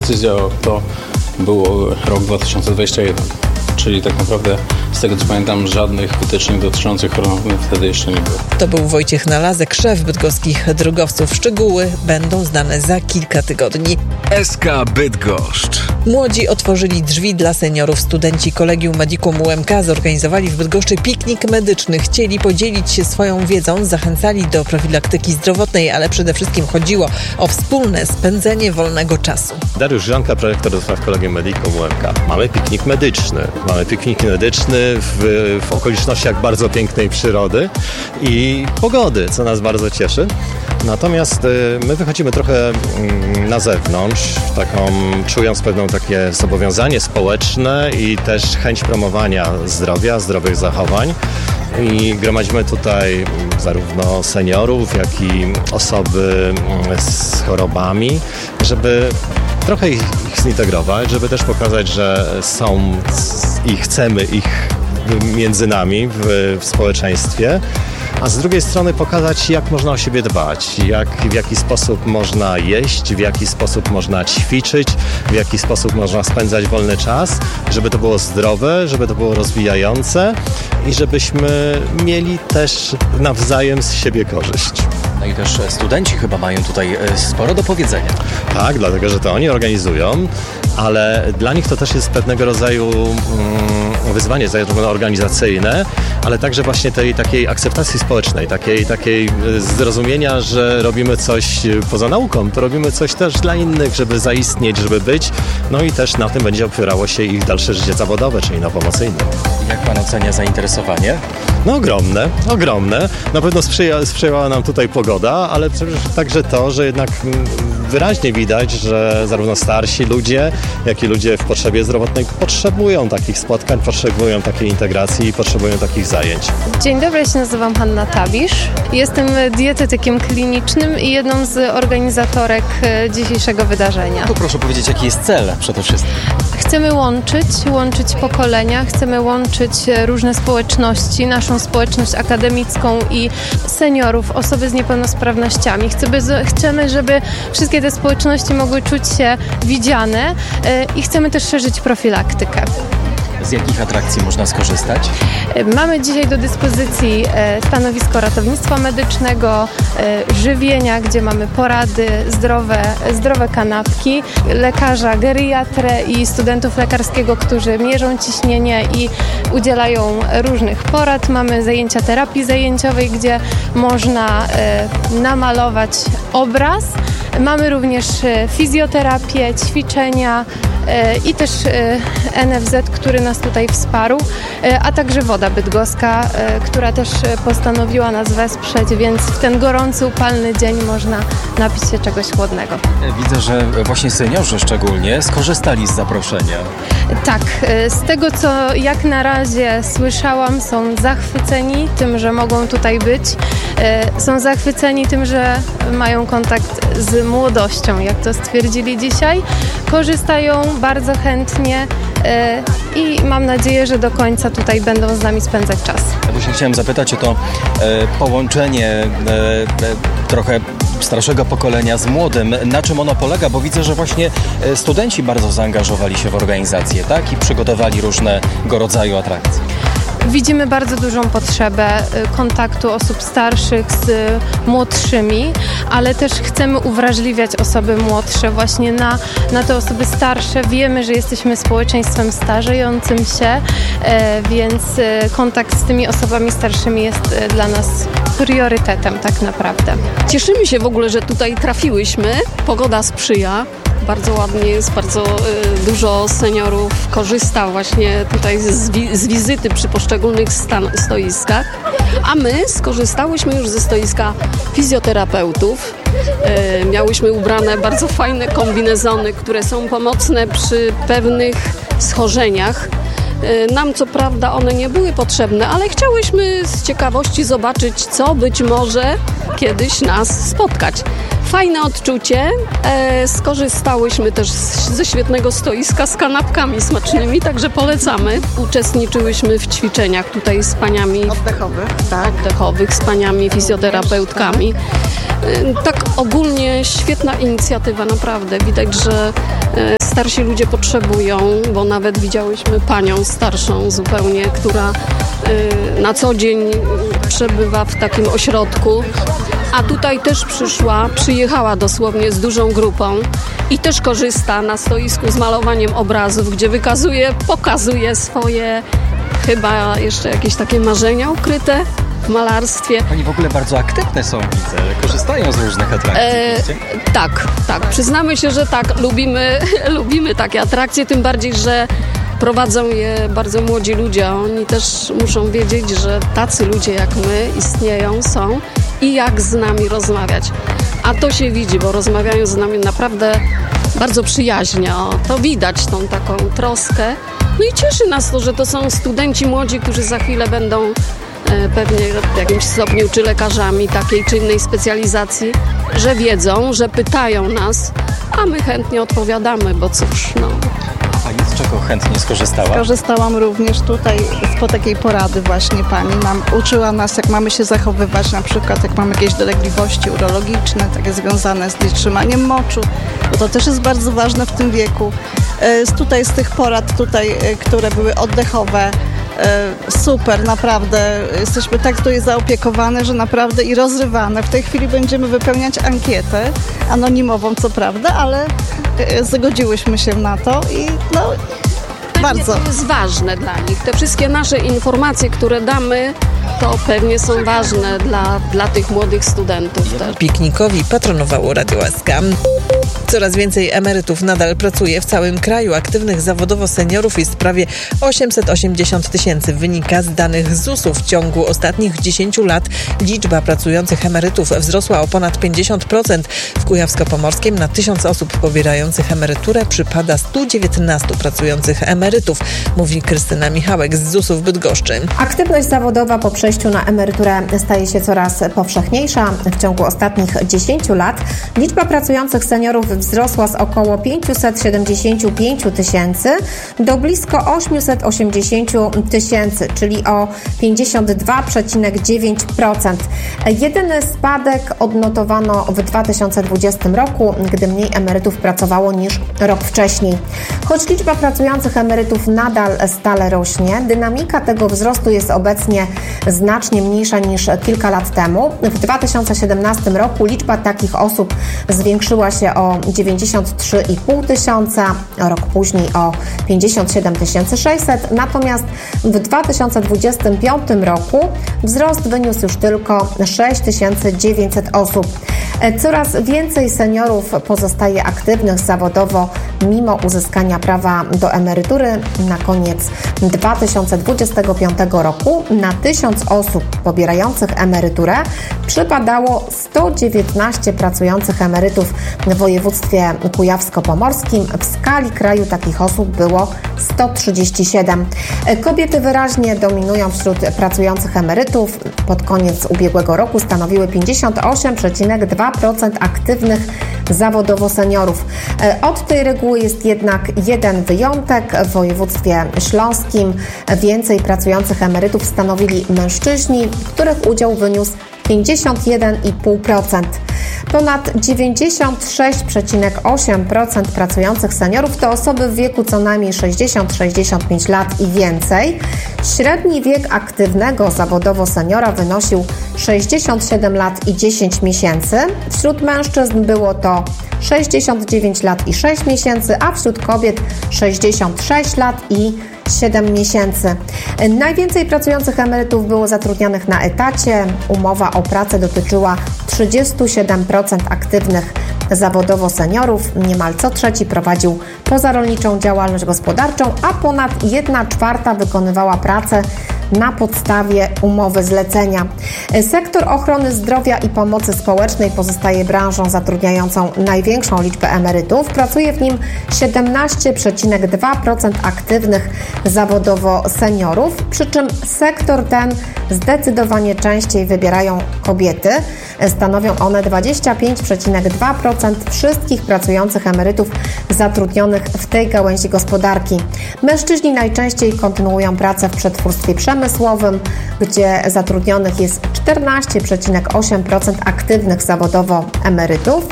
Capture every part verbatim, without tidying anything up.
decyzja to było rok dwa tysiące dwudziesty pierwszy. Czyli tak naprawdę, z tego co pamiętam, żadnych wytycznych dotyczących koronawirusów wtedy jeszcze nie było. To był Wojciech Nalazek, szef bydgoskich drogowców. Szczegóły będą znane za kilka tygodni. S K Bydgoszcz. Młodzi otworzyli drzwi dla seniorów. Studenci Collegium Medicum U M K zorganizowali w Bydgoszczy piknik medyczny. Chcieli podzielić się swoją wiedzą, zachęcali do profilaktyki zdrowotnej, ale przede wszystkim chodziło o wspólne spędzenie wolnego czasu. Dariusz Żanka, projektor do spraw Collegium Medicum U M K. Mamy piknik medyczny. Mamy piknik medyczny w, w okolicznościach bardzo pięknej przyrody i pogody, co nas bardzo cieszy. Natomiast y, my wychodzimy trochę y, na zewnątrz, taką, czując pewną takie zobowiązanie społeczne i też chęć promowania zdrowia, zdrowych zachowań. I gromadzimy tutaj zarówno seniorów, jak i osoby z chorobami, żeby trochę ich, ich zintegrować, żeby też pokazać, że są i chcemy ich między nami w, w społeczeństwie, a z drugiej strony pokazać, jak można o siebie dbać, jak, w jaki sposób można jeść, w jaki sposób można ćwiczyć, w jaki sposób można spędzać wolny czas, żeby to było zdrowe, żeby to było rozwijające i żebyśmy mieli też nawzajem z siebie korzyść. No i też studenci chyba mają tutaj sporo do powiedzenia. Tak, dlatego, że to oni organizują, ale dla nich to też jest pewnego rodzaju mm, wyzwanie zarówno organizacyjne, ale także właśnie tej takiej akceptacji społecznej, takiej, takiej zrozumienia, że robimy coś poza nauką, to robimy coś też dla innych, żeby zaistnieć, żeby być, no i też na tym będzie opierało się ich dalsze życie zawodowe, czyli na pomocy innym. Jak pan ocenia zainteresowanie? No ogromne, ogromne. Na pewno sprzyja, sprzyjała nam tutaj pogoda, ale także to, że jednak wyraźnie widać, że zarówno starsi ludzie, jak i ludzie w potrzebie zdrowotnej potrzebują takich spotkań, potrzebują takiej integracji i potrzebują takich zajęć. Dzień dobry, ja się nazywam Hanna Tabisz. Jestem dietetykiem klinicznym i jedną z organizatorek dzisiejszego wydarzenia. To proszę powiedzieć, jaki jest cel przede wszystkim? Chcemy łączyć, łączyć pokolenia, chcemy łączyć różne społeczności, naszą społeczność akademicką i seniorów, osoby z niepełnosprawnościami. Chcemy, chcemy żeby wszystkie te społeczności mogły czuć się widziane i chcemy też szerzyć profilaktykę. Z jakich atrakcji można skorzystać? Mamy dzisiaj do dyspozycji stanowisko ratownictwa medycznego, żywienia, gdzie mamy porady, zdrowe, zdrowe kanapki, lekarza, geriatrę i studentów lekarskiego, którzy mierzą ciśnienie i udzielają różnych porad. Mamy zajęcia terapii zajęciowej, gdzie można namalować obraz. Mamy również fizjoterapię, ćwiczenia i też N F Z, który nas tutaj wsparł, a także Woda Bydgoska, która też postanowiła nas wesprzeć, więc w ten gorący, upalny dzień można napić się czegoś chłodnego. Widzę, że właśnie seniorzy szczególnie skorzystali z zaproszenia. Tak, z tego co jak na razie słyszałam, są zachwyceni tym, że mogą tutaj być. Są zachwyceni tym, że mają kontakt z młodością, jak to stwierdzili dzisiaj. Korzystają bardzo chętnie i mam nadzieję, że do końca tutaj będą z nami spędzać czas. Ja właśnie chciałem zapytać o to e, połączenie e, e, trochę starszego pokolenia z młodym. Na czym ono polega? Bo widzę, że właśnie studenci bardzo zaangażowali się w organizację, tak? I przygotowali różnego rodzaju atrakcje. Widzimy bardzo dużą potrzebę kontaktu osób starszych z młodszymi, ale też chcemy uwrażliwiać osoby młodsze właśnie na, na te osoby starsze. Wiemy, że jesteśmy społeczeństwem starzejącym się, więc kontakt z tymi osobami starszymi jest dla nas priorytetem tak naprawdę. Cieszymy się w ogóle, że tutaj trafiłyśmy. Pogoda sprzyja. Bardzo ładnie jest, bardzo y, dużo seniorów korzysta właśnie tutaj z, wi- z wizyty przy poszczególnych stan- stoiskach, a my skorzystałyśmy już ze stoiska fizjoterapeutów. Y, miałyśmy ubrane bardzo fajne kombinezony, które są pomocne przy pewnych schorzeniach. Y, nam co prawda one nie były potrzebne, ale chciałyśmy z ciekawości zobaczyć, co być może kiedyś nas spotkać. Fajne odczucie. E, skorzystałyśmy też z, ze świetnego stoiska z kanapkami smacznymi, także polecamy. Uczestniczyłyśmy w ćwiczeniach tutaj z paniami oddechowych, tak. oddechowych z paniami fizjoterapeutkami. E, tak ogólnie świetna inicjatywa, naprawdę. Widać, że e, starsi ludzie potrzebują, bo nawet widziałyśmy panią starszą zupełnie, która y, na co dzień przebywa w takim ośrodku, a tutaj też przyszła, przyjechała dosłownie z dużą grupą i też korzysta na stoisku z malowaniem obrazów, gdzie wykazuje, pokazuje swoje chyba jeszcze jakieś takie marzenia ukryte w malarstwie. Oni w ogóle bardzo aktywne są, widzę, korzystają z różnych atrakcji. E, tak, tak. Przyznamy się, że tak, lubimy, lubimy takie atrakcje, tym bardziej, że prowadzą je bardzo młodzi ludzie, a oni też muszą wiedzieć, że tacy ludzie jak my istnieją, są i jak z nami rozmawiać. A to się widzi, bo rozmawiają z nami naprawdę bardzo przyjaźnie. O, to widać tą taką troskę. No i cieszy nas to, że to są studenci młodzi, którzy za chwilę będą e, pewnie w jakimś stopniu czy lekarzami takiej czy innej specjalizacji, że wiedzą, że pytają nas, a my chętnie odpowiadamy, bo cóż, no. Pani z czego chętnie skorzystała? Skorzystałam również tutaj po takiej porady właśnie pani nam uczyła nas, jak mamy się zachowywać, na przykład jak mamy jakieś dolegliwości urologiczne, takie związane z trzymaniem moczu, bo to też jest bardzo ważne w tym wieku. Z tutaj z tych porad tutaj, które były oddechowe, super, naprawdę. Jesteśmy tak tutaj zaopiekowane, że naprawdę i rozrywane. W tej chwili będziemy wypełniać ankietę, anonimową co prawda, ale zgodziłyśmy się na to i no bardzo. To jest ważne dla nich. Te wszystkie nasze informacje, które damy, to pewnie są ważne dla, dla tych młodych studentów też. Piknikowi patronowało Radio S K. Coraz więcej emerytów nadal pracuje w całym kraju. Aktywnych zawodowo seniorów jest prawie osiemset osiemdziesiąt tysięcy. Wynika z danych z zusu. W ciągu ostatnich dziesięciu lat liczba pracujących emerytów wzrosła o ponad pięćdziesiąt procent. W Kujawsko-Pomorskim na tysiąc osób pobierających emeryturę przypada stu dziewiętnastu pracujących emerytów, mówi Krystyna Michałek z zusu w Bydgoszczy. Aktywność zawodowa po przejściu na emeryturę staje się coraz powszechniejsza. W ciągu ostatnich dziesięciu lat liczba pracujących seniorów wzrosła z około pięćset siedemdziesiąt pięć tysięcy do blisko osiemset osiemdziesiąt tysięcy, czyli o pięćdziesiąt dwa przecinek dziewięć procent. Jedyny spadek odnotowano w dwa tysiące dwudziestym roku, gdy mniej emerytów pracowało niż rok wcześniej. Choć liczba pracujących emerytów nadal stale rośnie, dynamika tego wzrostu jest obecnie znacznie mniejsza niż kilka lat temu. W dwa tysiące siedemnastym roku liczba takich osób zwiększyła się o dziewięćdziesiąt trzy i pół tysiąca, rok później o pięćdziesiąt siedem tysięcy sześćset, natomiast w dwa tysiące dwudziestym piątym roku wzrost wyniósł już tylko sześć tysięcy dziewięćset osób. Coraz więcej seniorów pozostaje aktywnych zawodowo mimo uzyskania prawa do emerytury. Na koniec dwa tysiące dwudziestego piątego roku na tysiąc osób pobierających emeryturę przypadało sto dziewiętnaście pracujących emerytów w województwie kujawsko-pomorskim. W skali kraju takich osób było sto trzydzieści siedem. Kobiety wyraźnie dominują wśród pracujących emerytów. Pod koniec ubiegłego roku stanowiły pięćdziesiąt osiem przecinek dwa procent aktywnych zawodowo seniorów. Od tej reguły jest jednak jeden wyjątek. W województwie śląskim więcej pracujących emerytów stanowili mężczyźni, których udział wyniósł pięćdziesiąt jeden i pół procent. Ponad dziewięćdziesiąt sześć przecinek osiem procent pracujących seniorów to osoby w wieku co najmniej sześćdziesiąt do sześćdziesięciu pięciu lat i więcej. Średni wiek aktywnego zawodowo seniora wynosił sześćdziesiąt siedem lat i dziesięć miesięcy. Wśród mężczyzn było to sześćdziesiąt dziewięć lat i sześć miesięcy, a wśród kobiet sześćdziesiąt sześć lat i siedem miesięcy. Najwięcej pracujących emerytów było zatrudnionych na etacie. Umowa o pracę dotyczyła trzydzieści siedem procent aktywnych zawodowo seniorów. Niemal co trzeci prowadził pozarolniczą działalność gospodarczą, a ponad jedna czwarta wykonywała pracę na podstawie umowy zlecenia. Sektor ochrony zdrowia i pomocy społecznej pozostaje branżą zatrudniającą największą liczbę emerytów. Pracuje w nim siedemnaście przecinek dwa procent aktywnych zawodowo seniorów, przy czym sektor ten zdecydowanie częściej wybierają kobiety. Stanowią one dwadzieścia pięć przecinek dwa procent wszystkich pracujących emerytów zatrudnionych w tej gałęzi gospodarki. Mężczyźni najczęściej kontynuują pracę w przetwórstwie przemysłowym, gdzie zatrudnionych jest czternaście przecinek osiem procent aktywnych zawodowo emerytów.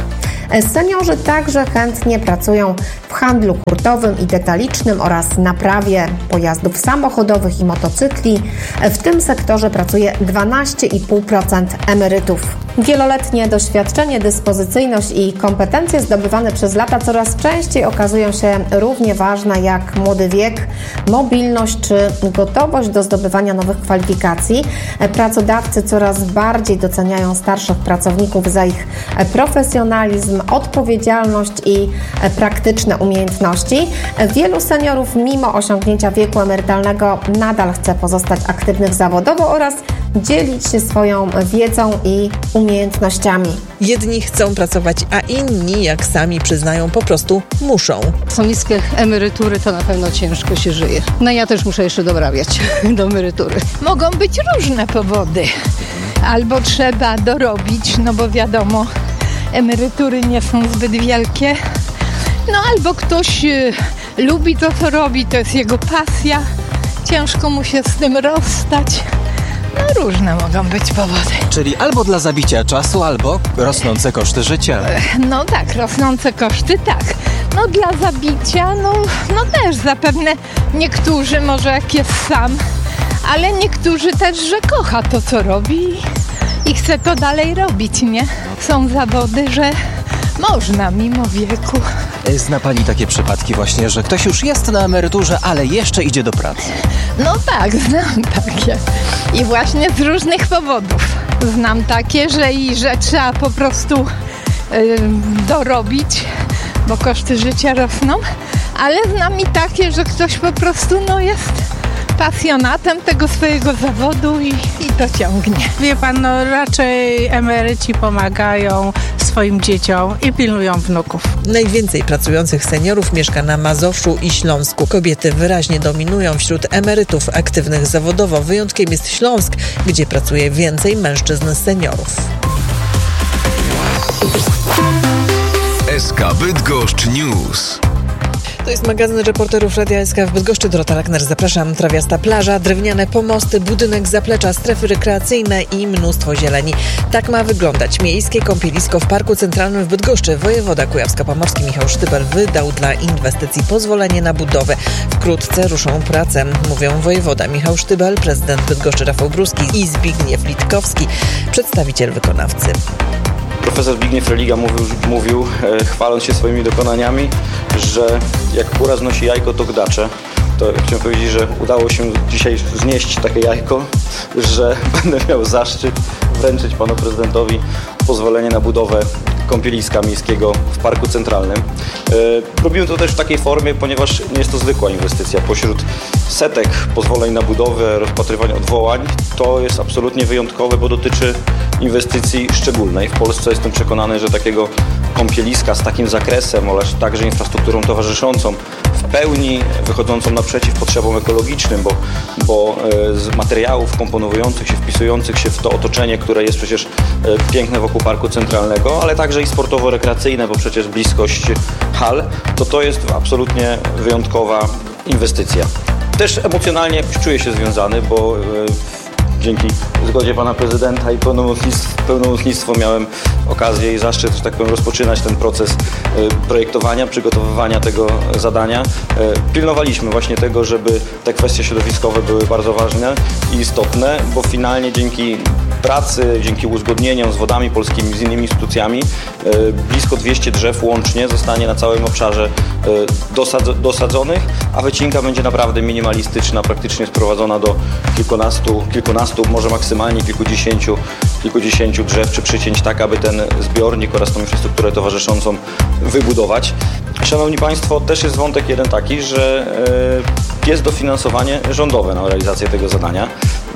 Seniorzy także chętnie pracują w handlu hurtowym i detalicznym oraz naprawie pojazdów samochodowych i motocykli. W tym sektorze pracuje dwanaście i pół procent emerytów. Wieloletnie doświadczenie, dyspozycyjność i kompetencje zdobywane przez lata coraz częściej okazują się równie ważne jak młody wiek, mobilność czy gotowość do zdobywania nowych kwalifikacji. Pracodawcy coraz bardziej doceniają starszych pracowników za ich profesjonalizm, odpowiedzialność i praktyczne umiejętności. Wielu seniorów mimo osiągnięcia wieku emerytalnego nadal chce pozostać aktywnych zawodowo oraz dzielić się swoją wiedzą i umiejętnościami. Jedni chcą pracować, a inni, jak sami przyznają, po prostu muszą. Są niskie emerytury, to na pewno ciężko się żyje. No ja też muszę jeszcze dorabiać do emerytury. Mogą być różne powody. Albo trzeba dorobić, no bo wiadomo, emerytury nie są zbyt wielkie. No albo ktoś y, lubi to, co robi, to jest jego pasja. Ciężko mu się z tym rozstać. No różne mogą być powody. Czyli albo dla zabicia czasu, albo rosnące koszty życia. No tak, rosnące koszty, tak. No dla zabicia, no, no też zapewne niektórzy, może jak jest sam, ale niektórzy też, że kocha to, co robi i chce to dalej robić, nie? Są zawody, że można mimo wieku. Zna Pani takie przypadki właśnie, że ktoś już jest na emeryturze, ale jeszcze idzie do pracy? No tak, znam takie. I właśnie z różnych powodów. Znam takie, że i że trzeba po prostu yy, dorobić, bo koszty życia rosną, ale znam i takie, że ktoś po prostu no jest pasjonatem tego swojego zawodu i, i to ciągnie. Wie pan, no raczej emeryci pomagają swoim dzieciom i pilnują wnuków. Najwięcej pracujących seniorów mieszka na Mazowszu i Śląsku. Kobiety wyraźnie dominują wśród emerytów aktywnych zawodowo. Wyjątkiem jest Śląsk, gdzie pracuje więcej mężczyzn seniorów. S K Bydgoszcz News. To jest magazyn reporterów Radia S K w Bydgoszczy. Dorota Lachner, zapraszam. Trawiasta plaża, drewniane pomosty, budynek zaplecza, strefy rekreacyjne i mnóstwo zieleni. Tak ma wyglądać miejskie kąpielisko w Parku Centralnym w Bydgoszczy. Wojewoda kujawsko-pomorski Michał Sztybel wydał dla inwestycji pozwolenie na budowę. Wkrótce ruszą prace, mówią wojewoda Michał Sztybel, prezydent Bydgoszczy Rafał Bruski i Zbigniew Litkowski, przedstawiciel wykonawcy. Profesor Zbigniew Religa mówił, mówił e, chwaląc się swoimi dokonaniami, że jak kura znosi jajko, to gdacze. To chciałem powiedzieć, że udało się dzisiaj znieść takie jajko, że będę miał zaszczyt wręczyć panu prezydentowi pozwolenie na budowę kąpieliska miejskiego w Parku Centralnym. E, robimy to też w takiej formie, ponieważ nie jest to zwykła inwestycja. Pośród setek pozwoleń na budowę, rozpatrywań odwołań, to jest absolutnie wyjątkowe, bo dotyczy inwestycji szczególnej. W Polsce jestem przekonany, że takiego kąpieliska z takim zakresem oraz także infrastrukturą towarzyszącą w pełni wychodzącą naprzeciw potrzebom ekologicznym, bo, bo z materiałów komponujących się, wpisujących się w to otoczenie, które jest przecież piękne wokół Parku Centralnego, ale także i sportowo-rekreacyjne, bo przecież bliskość hal, to to jest absolutnie wyjątkowa inwestycja. Też emocjonalnie czuję się związany, bo dzięki zgodzie pana prezydenta i pełnomocnictwo, pełnomocnictwo miałem okazję i zaszczyt, że tak powiem, rozpoczynać ten proces projektowania, przygotowywania tego zadania. Pilnowaliśmy właśnie tego, żeby te kwestie środowiskowe były bardzo ważne i istotne, bo finalnie dzięki pracy, dzięki uzgodnieniom z Wodami Polskimi, z innymi instytucjami, blisko dwieście drzew łącznie zostanie na całym obszarze dosadzonych, a wycinka będzie naprawdę minimalistyczna, praktycznie sprowadzona do kilkunastu, kilkunastu, może maksymalnie kilkudziesięciu, kilkudziesięciu drzew czy przycięć, tak aby ten zbiornik oraz tą infrastrukturę towarzyszącą wybudować. Szanowni Państwo, też jest wątek jeden taki, że jest dofinansowanie rządowe na realizację tego zadania.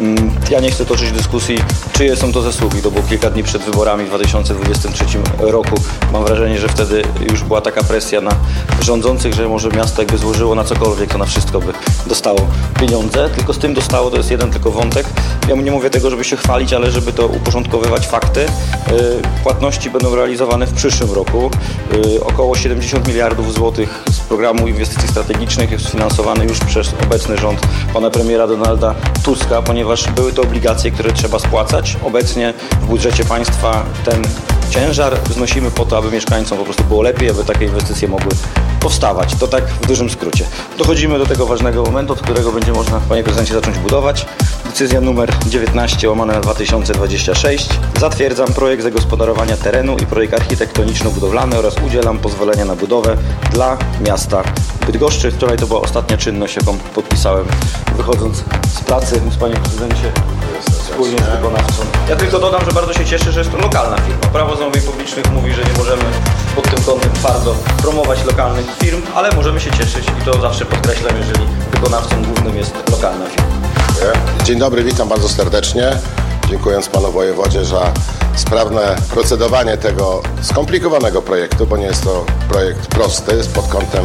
Ja nie chcę toczyć dyskusji, czyje są to zasługi. To było kilka dni przed wyborami w dwa tysiące dwudziestym trzecim roku. Mam wrażenie, że wtedy już była taka presja na rządzących, że może miasto jakby złożyło na cokolwiek, to na wszystko by dostało pieniądze. Tylko z tym dostało, to jest jeden tylko wątek. Ja nie mówię tego, żeby się chwalić, ale żeby to uporządkowywać fakty. Płatności będą realizowane w przyszłym roku. Około siedemdziesiąt miliardów złotych z programu inwestycji strategicznych jest sfinansowane już przez obecny rząd pana premiera Donalda Tuska, ponieważ były to obligacje, które trzeba spłacać. Obecnie w budżecie państwa ten ciężar znosimy po to, aby mieszkańcom po prostu było lepiej, aby takie inwestycje mogły powstawać. To tak w dużym skrócie. Dochodzimy do tego ważnego momentu, od którego będzie można, panie prezydencie, zacząć budować. Decyzja numer dziewiętnaście łamane na dwa tysiące dwadzieścia sześć. Zatwierdzam projekt zagospodarowania terenu i projekt architektoniczno-budowlany oraz udzielam pozwolenia na budowę dla miasta Bydgoszczy. Wczoraj to była ostatnia czynność, jaką podpisałem, wychodząc z pracy z panie prezydencie wspólnie z wykonawcą. Ja tylko dodam, że bardzo się cieszę, że jest to lokalna firma. Prawo zamówień publicznych mówi, że nie możemy pod tym kątem twardo promować lokalnych firm, ale możemy się cieszyć i to zawsze podkreślam, jeżeli wykonawcą głównym jest lokalna firma. Dzień dobry, witam bardzo serdecznie. Dziękując panu wojewodzie za sprawne procedowanie tego skomplikowanego projektu, bo nie jest to projekt prosty pod kątem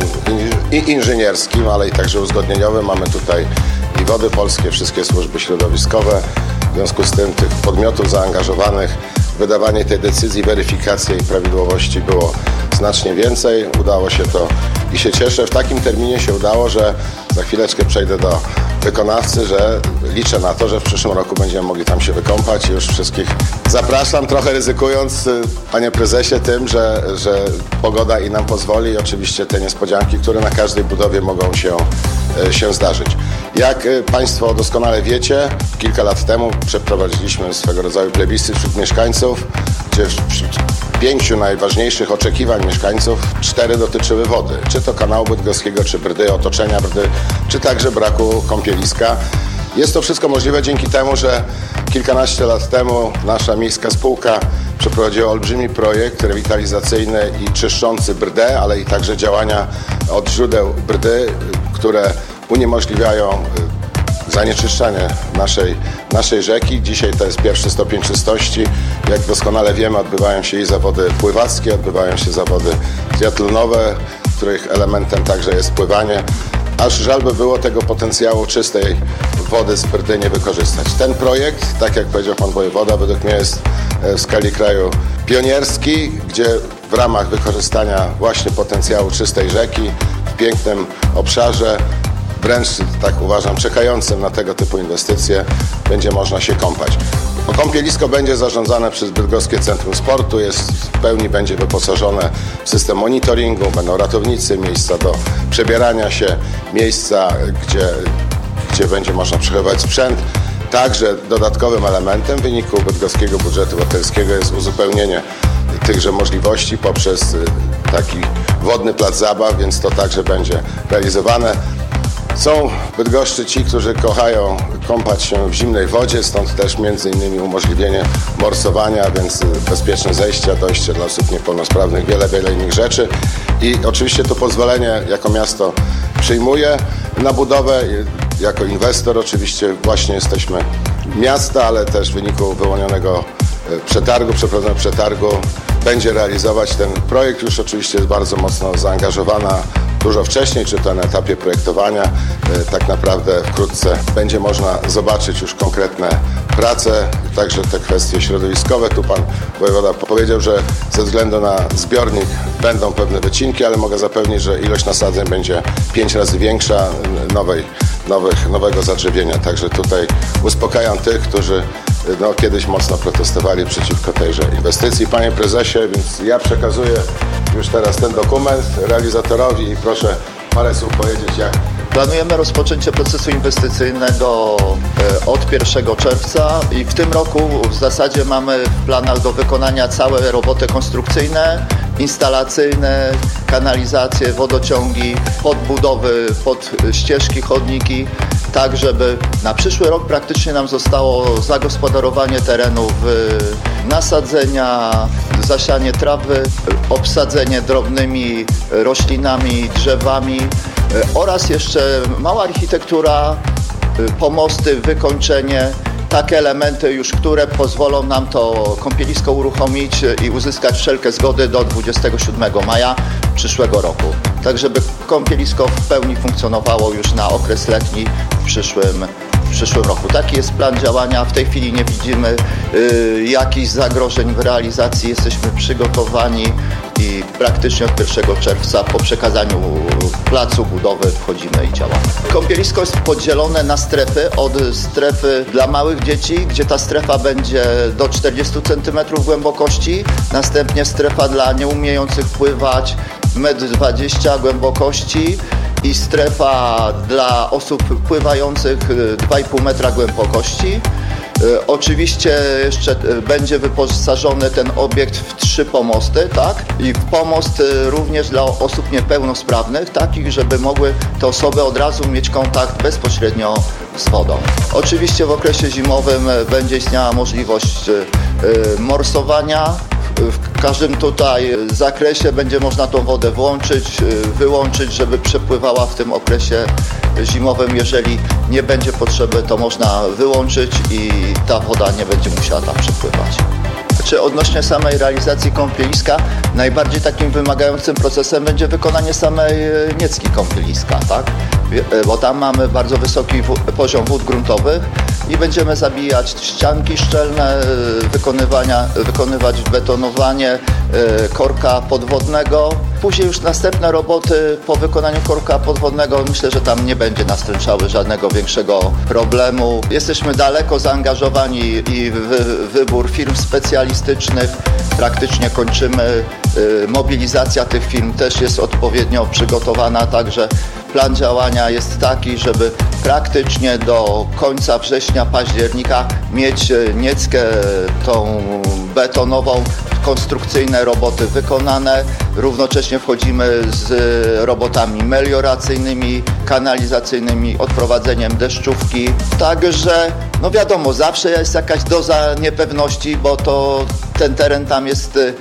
i inżynierskim, ale i także uzgodnieniowym. Mamy tutaj i Wody Polskie, wszystkie służby środowiskowe. W związku z tym tych podmiotów zaangażowanych w wydawanie tej decyzji, weryfikację i prawidłowości było znacznie więcej. Udało się to i się cieszę. W takim terminie się udało, że za chwileczkę przejdę do wykonawcy, że liczę na to, że w przyszłym roku będziemy mogli tam się wykąpać i już wszystkich zapraszam, trochę ryzykując, panie prezesie, tym, że, że pogoda i nam pozwoli i oczywiście te niespodzianki, które na każdej budowie mogą się, się zdarzyć. Jak państwo doskonale wiecie, kilka lat temu przeprowadziliśmy swego rodzaju plebiscyt wśród mieszkańców, gdzie wśród pięciu najważniejszych oczekiwań mieszkańców cztery dotyczyły wody. Czy to kanału bydgoskiego, czy Brdy, otoczenia Brdy, czy także braku kąpieliska. Jest to wszystko możliwe dzięki temu, że kilkanaście lat temu nasza miejska spółka przeprowadziła olbrzymi projekt rewitalizacyjny i czyszczący Brdę, ale i także działania od źródeł Brdy, które uniemożliwiają zanieczyszczanie naszej, naszej rzeki. Dzisiaj to jest pierwszy stopień czystości. Jak doskonale wiemy, odbywają się i zawody pływackie, odbywają się zawody triatlonowe, których elementem także jest pływanie. Aż żal by było tego potencjału czystej wody z Brdy nie wykorzystać. Ten projekt, tak jak powiedział pan wojewoda, według mnie jest w skali kraju pionierski, gdzie w ramach wykorzystania właśnie potencjału czystej rzeki w pięknym obszarze, wręcz tak uważam, czekającym na tego typu inwestycje, będzie można się kąpać. Kąpielisko będzie zarządzane przez Bydgoskie Centrum Sportu, jest, w pełni będzie wyposażone w system monitoringu, będą ratownicy, miejsca do przebierania się, miejsca, gdzie, gdzie będzie można przechowywać sprzęt. Także dodatkowym elementem w wyniku bydgoskiego budżetu obywatelskiego jest uzupełnienie tychże możliwości poprzez taki wodny plac zabaw, więc to także będzie realizowane. Są w Bydgoszczy ci, którzy kochają kąpać się w zimnej wodzie, stąd też między innymi umożliwienie morsowania, więc bezpieczne zejścia, dojście dla osób niepełnosprawnych, wiele, wiele innych rzeczy. I oczywiście to pozwolenie jako miasto przyjmuje na budowę. Jako inwestor oczywiście właśnie jesteśmy miasta, ale też w wyniku wyłonionego przetargu, przeprowadzonego przetargu będzie realizować ten projekt. Już oczywiście jest bardzo mocno zaangażowana dużo wcześniej, czy to na etapie projektowania. Tak naprawdę wkrótce będzie można zobaczyć już konkretne prace, także te kwestie środowiskowe. Tu pan wojewoda powiedział, że ze względu na zbiornik będą pewne wycinki, ale mogę zapewnić, że ilość nasadzeń będzie pięć razy większa nowej, nowych, nowego zadrzewienia. Także tutaj uspokajam tych, którzy no, kiedyś mocno protestowali przeciwko tejże inwestycji. Panie prezesie, więc ja przekazuję już teraz ten dokument realizatorowi i proszę parę słów powiedzieć, jak. Planujemy rozpoczęcie procesu inwestycyjnego od pierwszego czerwca i w tym roku w zasadzie mamy w planach do wykonania całe roboty konstrukcyjne, instalacyjne, kanalizacje, wodociągi, podbudowy, pod ścieżki, chodniki, tak żeby na przyszły rok praktycznie nam zostało zagospodarowanie terenów, nasadzenia, zasianie trawy, obsadzenie drobnymi roślinami, drzewami oraz jeszcze mała architektura, pomosty, wykończenie, takie elementy już, które pozwolą nam to kąpielisko uruchomić i uzyskać wszelkie zgody do dwudziestego siódmego maja przyszłego roku. Tak, żeby kąpielisko w pełni funkcjonowało już na okres letni w przyszłym, w przyszłym roku. Taki jest plan działania. W tej chwili nie widzimy y, jakichś zagrożeń w realizacji. Jesteśmy przygotowani i praktycznie od pierwszego czerwca po przekazaniu placu budowy wchodzimy i działamy. Kąpielisko jest podzielone na strefy, od strefy dla małych dzieci, gdzie ta strefa będzie do czterdziestu centymetrów głębokości, następnie strefa dla nieumiejących pływać, metr dwadzieścia głębokości i strefa dla osób pływających dwa i pół metra głębokości. Oczywiście jeszcze będzie wyposażony ten obiekt w trzy pomosty, tak? I w pomost również dla osób niepełnosprawnych, takich, żeby mogły te osoby od razu mieć kontakt bezpośrednio z wodą. Oczywiście w okresie zimowym będzie istniała możliwość morsowania. W każdym tutaj zakresie będzie można tą wodę włączyć, wyłączyć, żeby przepływała w tym okresie zimowym. Jeżeli nie będzie potrzeby, to można wyłączyć i ta woda nie będzie musiała tam przepływać. Czy odnośnie samej realizacji kąpieliska, najbardziej takim wymagającym procesem będzie wykonanie samej niecki kąpieliska, tak? Bo tam mamy bardzo wysoki poziom wód gruntowych i będziemy zabijać ścianki szczelne, wykonywania, wykonywać betonowanie korka podwodnego. Później już następne roboty po wykonaniu korka podwodnego, myślę, że tam nie będzie nastręczały żadnego większego problemu. Jesteśmy daleko zaangażowani i w wybór firm specjalistycznych. Praktycznie kończymy. Mobilizacja tych firm też jest odpowiednio przygotowana, także plan działania jest taki, żeby praktycznie do końca września, października mieć nieckę tą betonową, konstrukcyjne roboty wykonane. Równocześnie wchodzimy z robotami melioracyjnymi, kanalizacyjnymi, odprowadzeniem deszczówki. Także, no wiadomo, zawsze jest jakaś doza niepewności, bo to ten teren tam jest y,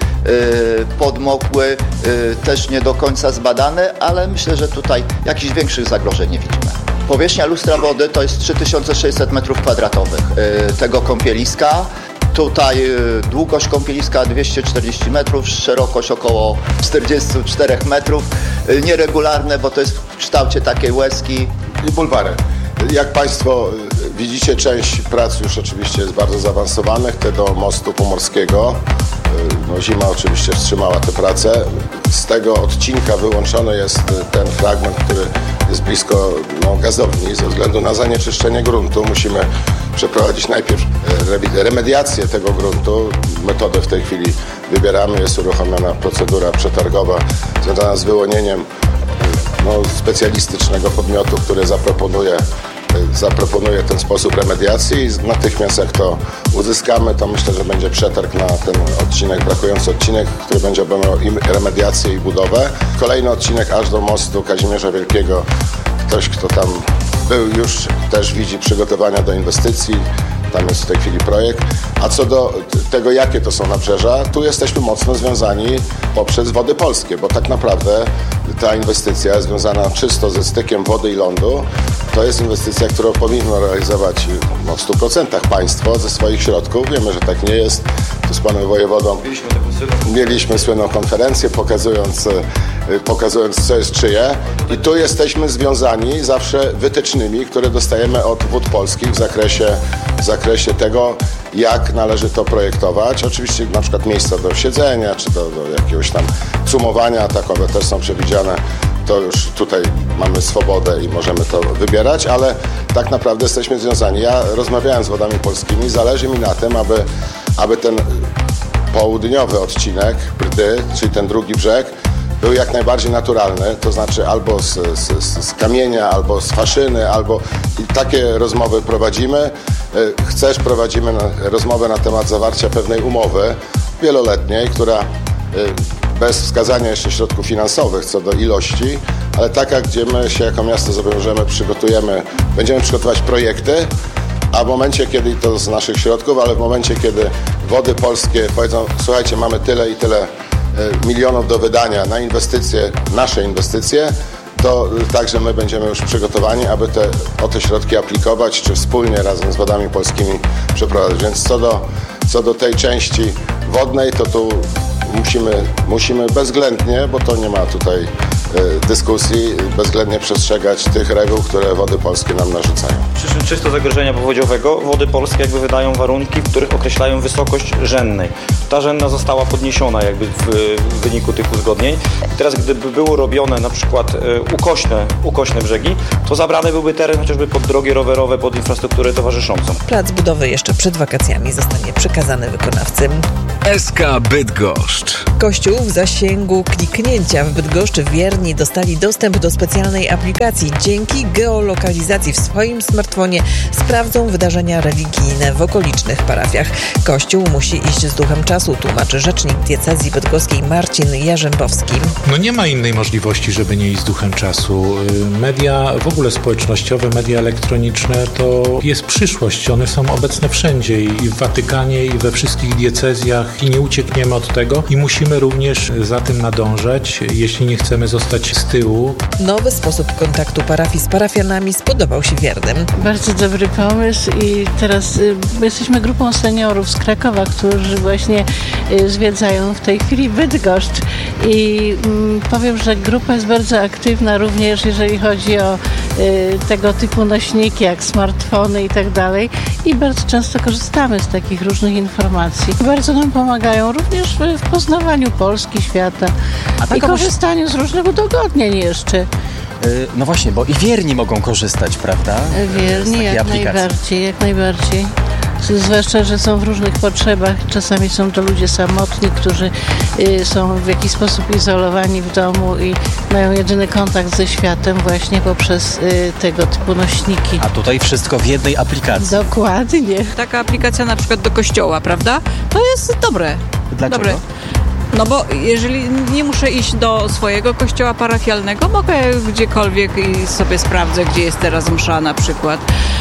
podmokły, y, też nie do końca zbadany, ale myślę, że tutaj jakichś większych zagrożeń nie widzimy. Powierzchnia lustra wody to jest trzy tysiące sześćset metrów kwadratowych y, tego kąpieliska. Tutaj długość kąpieliska dwieście czterdzieści metrów, szerokość około czterdzieści cztery metrów. Nieregularne, bo to jest w kształcie takiej łezki. I bulwary. Jak Państwo widzicie, część prac już oczywiście jest bardzo zaawansowanych, te do mostu pomorskiego. No, zima oczywiście wstrzymała te prace. Z tego odcinka wyłączony jest ten fragment, który jest blisko no, gazowni. Ze względu na zanieczyszczenie gruntu musimy przeprowadzić najpierw remediację tego gruntu. Metodę w tej chwili wybieramy. Jest uruchomiona procedura przetargowa związana z wyłonieniem no, specjalistycznego podmiotu, który zaproponuje zaproponuje ten sposób remediacji i natychmiast jak to uzyskamy, to myślę, że będzie przetarg na ten odcinek, brakujący odcinek, który będzie obejmował i remediację i budowę. Kolejny odcinek aż do mostu Kazimierza Wielkiego. Ktoś, kto tam był, już też widzi przygotowania do inwestycji. Tam jest w tej chwili projekt. A co do tego, jakie to są nabrzeża, tu jesteśmy mocno związani poprzez Wody Polskie, bo tak naprawdę ta inwestycja związana czysto ze stykiem wody i lądu, to jest inwestycja, którą powinno realizować no, w stu procentach państwo ze swoich środków. Wiemy, że tak nie jest. Tu z panem wojewodą mieliśmy, mieliśmy słynną konferencję, pokazując, pokazując, co jest czyje. I tu jesteśmy związani zawsze wytycznymi, które dostajemy od Wód Polskich w zakresie, w zakresie tego, jak należy to projektować. Oczywiście na przykład miejsca do siedzenia, czy do, do jakiegoś tam cumowania, takowe też są przewidziane. To już tutaj mamy swobodę i możemy to wybierać, ale tak naprawdę jesteśmy związani. Ja rozmawiałem z Wodami Polskimi, zależy mi na tym, aby, aby ten południowy odcinek Brdy, czyli ten drugi brzeg, był jak najbardziej naturalny, to znaczy albo z, z, z kamienia, albo z faszyny, albo i takie rozmowy prowadzimy. Chcesz, prowadzimy na, rozmowę na temat zawarcia pewnej umowy wieloletniej, która bez wskazania jeszcze środków finansowych co do ilości, ale taka, gdzie my się jako miasto zobowiążemy, przygotujemy, będziemy przygotować projekty, a w momencie, kiedy to z naszych środków, ale w momencie, kiedy Wody Polskie powiedzą, słuchajcie, mamy tyle i tyle milionów do wydania na inwestycje, nasze inwestycje, to także my będziemy już przygotowani, aby te, o te środki aplikować, czy wspólnie razem z Wodami Polskimi przeprowadzać. Więc co do, co do tej części wodnej, to tu musimy, musimy bezwzględnie, bo to nie ma tutaj dyskusji bezwzględnie przestrzegać tych reguł, które Wody Polskie nam narzucają. Przyczyn czysto zagrożenia powodziowego Wody Polskie jakby wydają warunki, w których określają wysokość rzędnej. Ta rzędna została podniesiona jakby w, w wyniku tych uzgodnień. I teraz gdyby było robione na przykład ukośne, ukośne brzegi, to zabrany byłby teren chociażby pod drogi rowerowe, pod infrastrukturę towarzyszącą. Plac budowy jeszcze przed wakacjami zostanie przekazany wykonawcy. S K Bydgoszcz. Kościół w zasięgu kliknięcia w Bydgoszczy wierni dostali dostęp do specjalnej aplikacji. Dzięki geolokalizacji w swoim smartfonie sprawdzą wydarzenia religijne w okolicznych parafiach. Kościół musi iść z duchem czasu, tłumaczy rzecznik diecezji bydgoskiej Marcin Jarzębowski. No nie ma innej możliwości, żeby nie iść z duchem czasu. Media w ogóle społecznościowe, media elektroniczne to jest przyszłość. One są obecne wszędzie i w Watykanie, i we wszystkich diecezjach i nie uciekniemy od tego i musimy również za tym nadążać, jeśli nie chcemy zostać z tyłu. Nowy sposób kontaktu parafii z parafianami spodobał się wiernym. Bardzo dobry pomysł i teraz y, jesteśmy grupą seniorów z Krakowa, którzy właśnie y, zwiedzają w tej chwili Bydgoszcz i y, powiem, że grupa jest bardzo aktywna również jeżeli chodzi o y, tego typu nośniki jak smartfony i tak dalej i bardzo często korzystamy z takich różnych informacji. Bardzo nam pomagają również w, w poznawaniu Polski, świata i korzystaniu z różnych udogodnień jeszcze. No właśnie, bo i wierni mogą korzystać, prawda? Wierni, jak aplikacji. najbardziej, jak najbardziej. Zwłaszcza, że są w różnych potrzebach. Czasami są to ludzie samotni, którzy y, są w jakiś sposób izolowani w domu i mają jedyny kontakt ze światem właśnie poprzez y, tego typu nośniki. A tutaj wszystko w jednej aplikacji. Dokładnie. Taka aplikacja na przykład do kościoła, prawda? To jest dobre. Dlaczego? Dobre. No bo jeżeli nie muszę iść do swojego kościoła parafialnego, mogę gdziekolwiek i sobie sprawdzę, gdzie jest teraz msza na przykład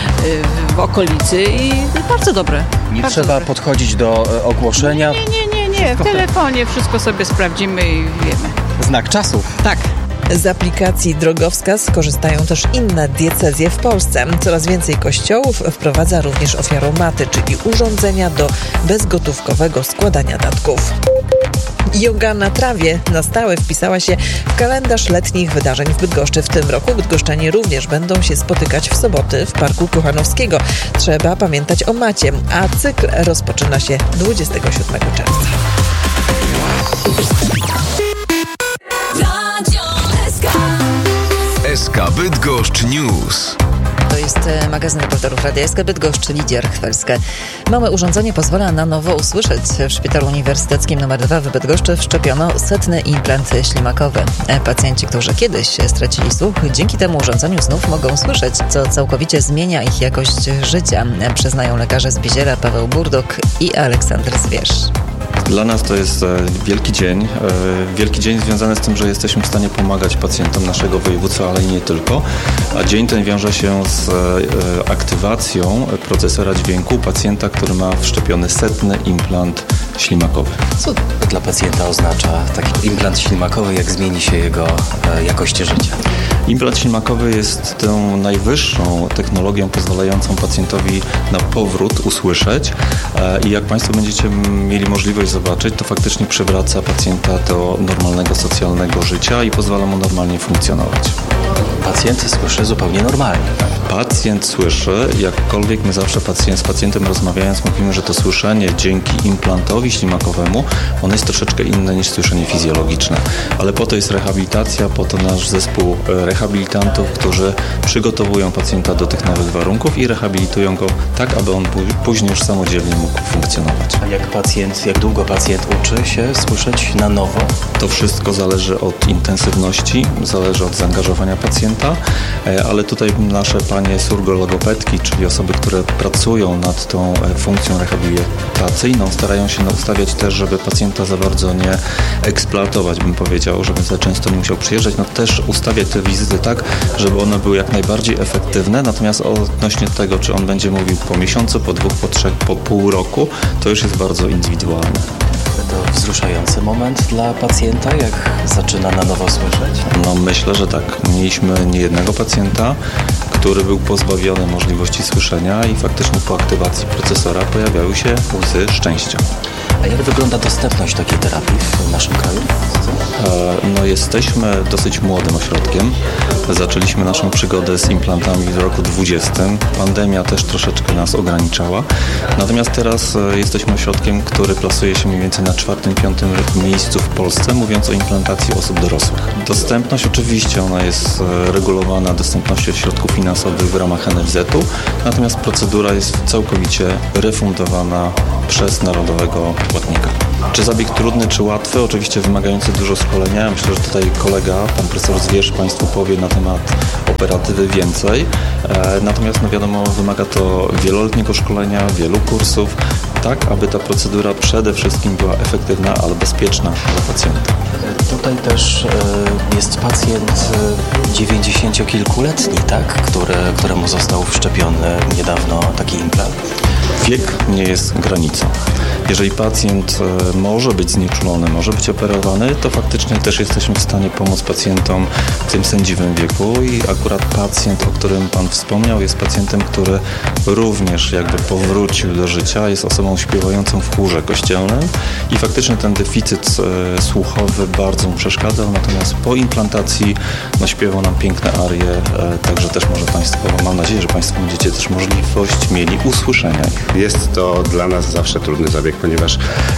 w okolicy i bardzo dobre. Nie bardzo trzeba dobre. podchodzić do ogłoszenia? Nie, nie, nie, nie, nie. W telefonie wszystko sobie sprawdzimy i wiemy. Znak czasu. Tak. Z aplikacji Drogowskaz korzystają też inne diecezje w Polsce. Coraz więcej kościołów wprowadza również ofiaromaty, czyli urządzenia do bezgotówkowego składania datków. Joga na trawie na stałe wpisała się w kalendarz letnich wydarzeń w Bydgoszczy. W tym roku bydgoszczanie również będą się spotykać w soboty w Parku Kochanowskiego. Trzeba pamiętać o macie, a cykl rozpoczyna się dwudziestego siódmego czerwca. S K Bydgoszcz News. To jest magazyn reporterów Radia S K Bydgoszcz, Lidia Rchwelska. Małe urządzenie pozwala na nowo usłyszeć. W Szpitalu Uniwersyteckim numer dwa w Bydgoszczy wszczepiono setny implant ślimakowy. Pacjenci, którzy kiedyś stracili słuch, dzięki temu urządzeniu znów mogą słyszeć, co całkowicie zmienia ich jakość życia, przyznają lekarze z Biziera Paweł Burdok i Aleksander Zwierz. Dla nas to jest wielki dzień. Wielki dzień związany z tym, że jesteśmy w stanie pomagać pacjentom naszego województwa, ale i nie tylko. A dzień ten wiąże się z aktywacją procesora dźwięku pacjenta, który ma wszczepiony setny implant ślimakowy. Co dla pacjenta oznacza taki implant ślimakowy, jak zmieni się jego jakość życia? Implant ślimakowy jest tą najwyższą technologią pozwalającą pacjentowi na powrót usłyszeć i jak Państwo będziecie mieli możliwość zobaczyć, to faktycznie przywraca pacjenta do normalnego, socjalnego życia i pozwala mu normalnie funkcjonować. Pacjent słyszy zupełnie normalnie. Pacjent słyszy, jakkolwiek my zawsze pacjent, z pacjentem rozmawiając mówimy, że to słyszenie dzięki implantowi ślimakowemu, ono jest troszeczkę inne niż słyszenie fizjologiczne. Ale po to jest rehabilitacja, po to nasz zespół rehabilitantów, którzy przygotowują pacjenta do tych nowych warunków i rehabilitują go tak, aby on później już samodzielnie mógł funkcjonować. A jak pacjent, jak długo pacjent uczy się słyszeć na nowo? To wszystko zależy od intensywności, zależy od zaangażowania pacjenta, ale tutaj nasze panie surgologopedki, czyli osoby, które pracują nad tą funkcją rehabilitacyjną, starają się ustawiać też, żeby pacjenta za bardzo nie eksploatować, bym powiedział, żeby za często nie musiał przyjeżdżać. No też ustawiać te wizyty tak, żeby one były jak najbardziej efektywne, natomiast odnośnie tego, czy on będzie mówił po miesiącu, po dwóch, po trzech, po pół roku, to już jest bardzo indywidualne. To wzruszający moment dla pacjenta, jak zaczyna na nowo słyszeć? No myślę, że tak. Mieliśmy niejednego pacjenta, który był pozbawiony możliwości słyszenia i faktycznie po aktywacji procesora pojawiały się łzy szczęścia. A jak wygląda dostępność takiej terapii w naszym kraju? No, jesteśmy dosyć młodym ośrodkiem. Zaczęliśmy naszą przygodę z implantami w roku dwudziestym. Pandemia też troszeczkę nas ograniczała. Natomiast teraz jesteśmy ośrodkiem, który plasuje się mniej więcej na czwartym, piątym miejscu w Polsce, mówiąc o implantacji osób dorosłych. Dostępność oczywiście, ona jest regulowana dostępnością środków finansowych w ramach N F Z-u, natomiast procedura jest całkowicie refundowana przez narodowego płatnika. Czy zabieg trudny, czy łatwy? Oczywiście wymagający dużo szkolenia. Myślę, że tutaj kolega, pan profesor Zwierz, Państwu powie na temat operatywy więcej. E, natomiast no wiadomo, wymaga to wieloletniego szkolenia, wielu kursów, tak aby ta procedura przede wszystkim była efektywna, ale bezpieczna dla pacjenta. Tutaj też e, jest pacjent dziewięćdziesięciokilkuletni, tak? Który, któremu został wszczepiony niedawno taki implant. Wiek nie jest granicą. Jeżeli pacjent może być znieczulony, może być operowany, to faktycznie też jesteśmy w stanie pomóc pacjentom w tym sędziwym wieku i akurat pacjent, o którym Pan wspomniał, jest pacjentem, który również jakby powrócił do życia, jest osobą śpiewającą w chórze kościelnym i faktycznie ten deficyt e, słuchowy bardzo mu przeszkadzał, natomiast po implantacji no, śpiewał nam piękne arie, e, także też może Państwo, mam nadzieję, że Państwo będziecie też możliwość mieli usłyszenia ich. Jest to dla nas zawsze trudny zabieg, ponieważ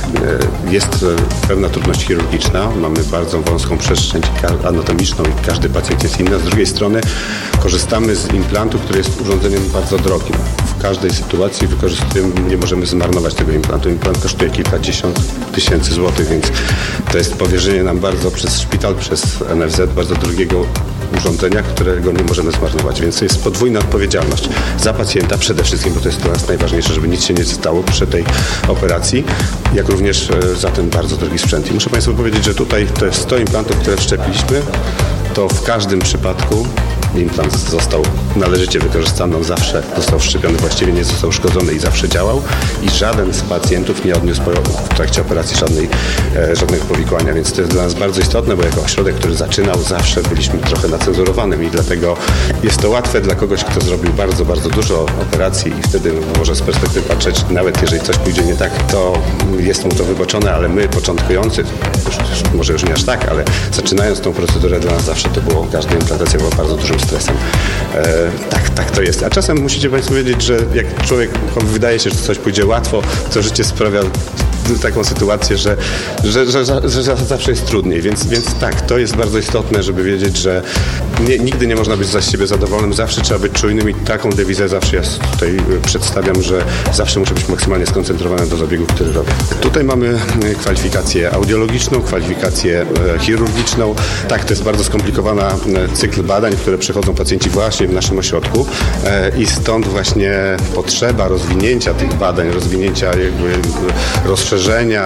jest pewna trudność chirurgiczna, mamy bardzo wąską przestrzeń anatomiczną i każdy pacjent jest inny. Z drugiej strony korzystamy z implantu, który jest urządzeniem bardzo drogim. W każdej sytuacji wykorzystujemy, nie możemy zmarnować tego implantu. Implant kosztuje kilkadziesiąt tysięcy złotych, więc to jest powierzenie nam bardzo przez szpital, przez N F Z bardzo drogiego urządzenia, którego nie możemy zmarnować, więc to jest podwójna odpowiedzialność za pacjenta przede wszystkim, bo to jest dla nas najważniejsze, żeby nic się nie stało przy tej operacji, jak również za ten bardzo drogi sprzęt. I muszę Państwu powiedzieć, że tutaj to jest sto implantów, które wszczepiliśmy, to w każdym przypadku implant został należycie wykorzystany, on zawsze został wszczepiony, właściwie nie został uszkodzony i zawsze działał i żaden z pacjentów nie odniósł w trakcie operacji żadnej, e, żadnego powikłania, więc to jest dla nas bardzo istotne, bo jako ośrodek, który zaczynał, zawsze byliśmy trochę nacenzurowanym i dlatego jest to łatwe dla kogoś, kto zrobił bardzo, bardzo dużo operacji i wtedy może z perspektywy patrzeć, nawet jeżeli coś pójdzie nie tak, to jest mu to wybaczone, ale my początkujący, już, może już nie aż tak, ale zaczynając tą procedurę, dla nas zawsze to było, każda implantacja była bardzo dużym stresem. E, tak, tak to jest. A czasem musicie Państwo wiedzieć, że jak człowiek wydaje się, że coś pójdzie łatwo, to życie sprawia taką sytuację, że, że, że, że, że zawsze jest trudniej, więc, więc tak, to jest bardzo istotne, żeby wiedzieć, że nie, nigdy nie można być za siebie zadowolonym, zawsze trzeba być czujnym i taką dewizę zawsze ja tutaj przedstawiam, że zawsze muszę być maksymalnie skoncentrowany do zabiegu, który robię. Tutaj mamy kwalifikację audiologiczną, kwalifikację chirurgiczną. Tak, to jest bardzo skomplikowana cykl badań, które przechodzą pacjenci właśnie w naszym ośrodku i stąd właśnie potrzeba rozwinięcia tych badań, rozwinięcia jakby rozszerzenia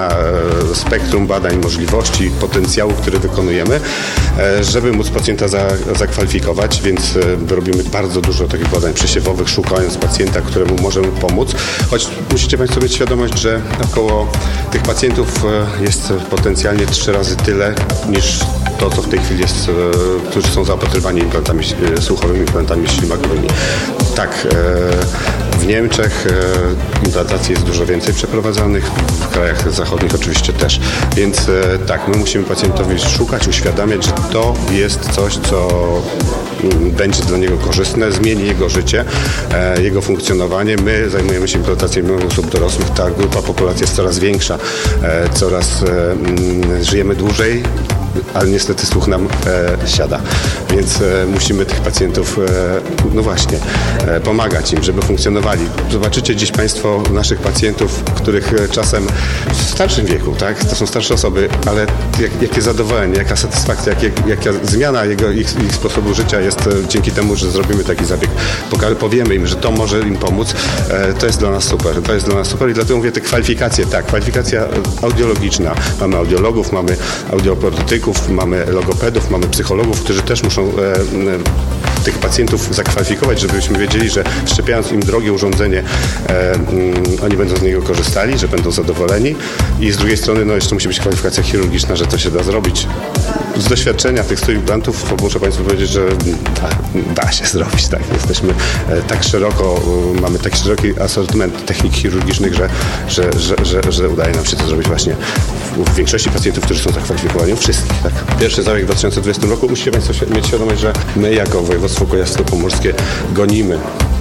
spektrum badań, możliwości, potencjału, który wykonujemy, żeby móc pacjenta za, zakwalifikować, więc robimy bardzo dużo takich badań przesiewowych, szukając pacjenta, któremu możemy pomóc. Choć musicie Państwo mieć świadomość, że około tych pacjentów jest potencjalnie trzy razy tyle niż to, co w tej chwili jest, którzy są zaopatrywani implantami słuchowymi, implantami ślimakowymi. Tak, w Niemczech implantacji jest dużo więcej przeprowadzanych, w krajach zachodnich oczywiście też. Więc tak, my musimy pacjentowi szukać, uświadamiać, że to jest coś, co będzie dla niego korzystne, zmieni jego życie, jego funkcjonowanie. My zajmujemy się implantacją osób dorosłych, ta grupa populacji jest coraz większa, coraz żyjemy dłużej, ale niestety słuch nam e, siada, więc e, musimy tych pacjentów, e, no właśnie, e, pomagać im, żeby funkcjonowali. Zobaczycie dziś Państwo naszych pacjentów, których czasem w starszym wieku, tak, to są starsze osoby, ale jak, jakie zadowolenie, jaka satysfakcja, jak, jaka zmiana jego, ich, ich sposobu życia jest e, dzięki temu, że zrobimy taki zabieg. Poka- powiemy im, że to może im pomóc, e, to jest dla nas super, to jest dla nas super i dlatego mówię te kwalifikacje, tak, kwalifikacja audiologiczna. Mamy audiologów, mamy audioprotetyków, dietetyków, mamy logopedów, mamy psychologów, którzy też muszą e, e, tych pacjentów zakwalifikować, żebyśmy wiedzieli, że szczepiając im drogie urządzenie, e, mm, oni będą z niego korzystali, że będą zadowoleni i z drugiej strony no, jeszcze musi być kwalifikacja chirurgiczna, że to się da zrobić. Z doświadczenia tych stu implantów muszę Państwu powiedzieć, że da, da się zrobić. Tak. Jesteśmy e, tak szeroko, e, mamy tak szeroki asortyment technik chirurgicznych, że, że, że, że, że udaje nam się to zrobić właśnie w, w większości pacjentów, którzy są zakwalifikowani, wszystkich. Tak. Pierwszy zabieg w dwa tysiące dwudziestym roku musicie Państwo mieć świadomość, że my jako województwo kujawsko-pomorskie gonimy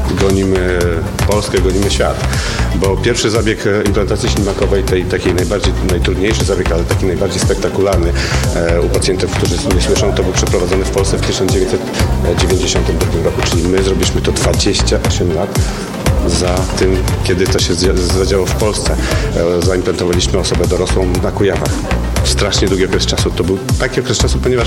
gonimy Polskę, gonimy świat, bo pierwszy zabieg implantacji ślimakowej, tej takiej najbardziej, najtrudniejszy zabieg, ale taki najbardziej spektakularny e, u pacjentów, którzy nie słyszą, to był przeprowadzony w Polsce w tysiąc dziewięćset dziewięćdziesiątym drugim roku, czyli my zrobiliśmy to dwadzieścia osiem lat za tym, kiedy to się zadziało w Polsce. E, zaimplantowaliśmy osobę dorosłą na Kujawach. Strasznie długi okres czasu. To był taki okres czasu, ponieważ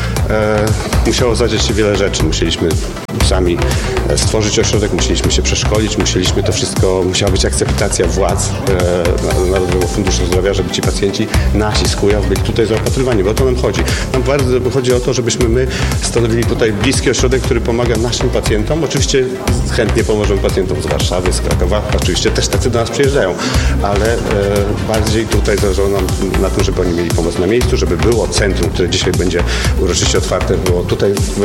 e, musiało zadziać się wiele rzeczy. Musieliśmy sami stworzyć ośrodek, musieliśmy się przeszkolić, musieliśmy to wszystko, musiała być akceptacja władz e, Narodowego Funduszu Zdrowia, żeby ci pacjenci nasi z Kujaw byli tutaj zaopatrywani, bo o to nam chodzi. Nam bardzo chodzi o to, żebyśmy my stanowili tutaj bliski ośrodek, który pomaga naszym pacjentom. Oczywiście chętnie pomożemy pacjentom z Warszawy, z Krakowa. Oczywiście też tacy do nas przyjeżdżają, ale e, bardziej tutaj zależało nam na tym, żeby oni mieli pomoc na miejscu, żeby było centrum, które dzisiaj będzie uroczyście otwarte, było tutaj w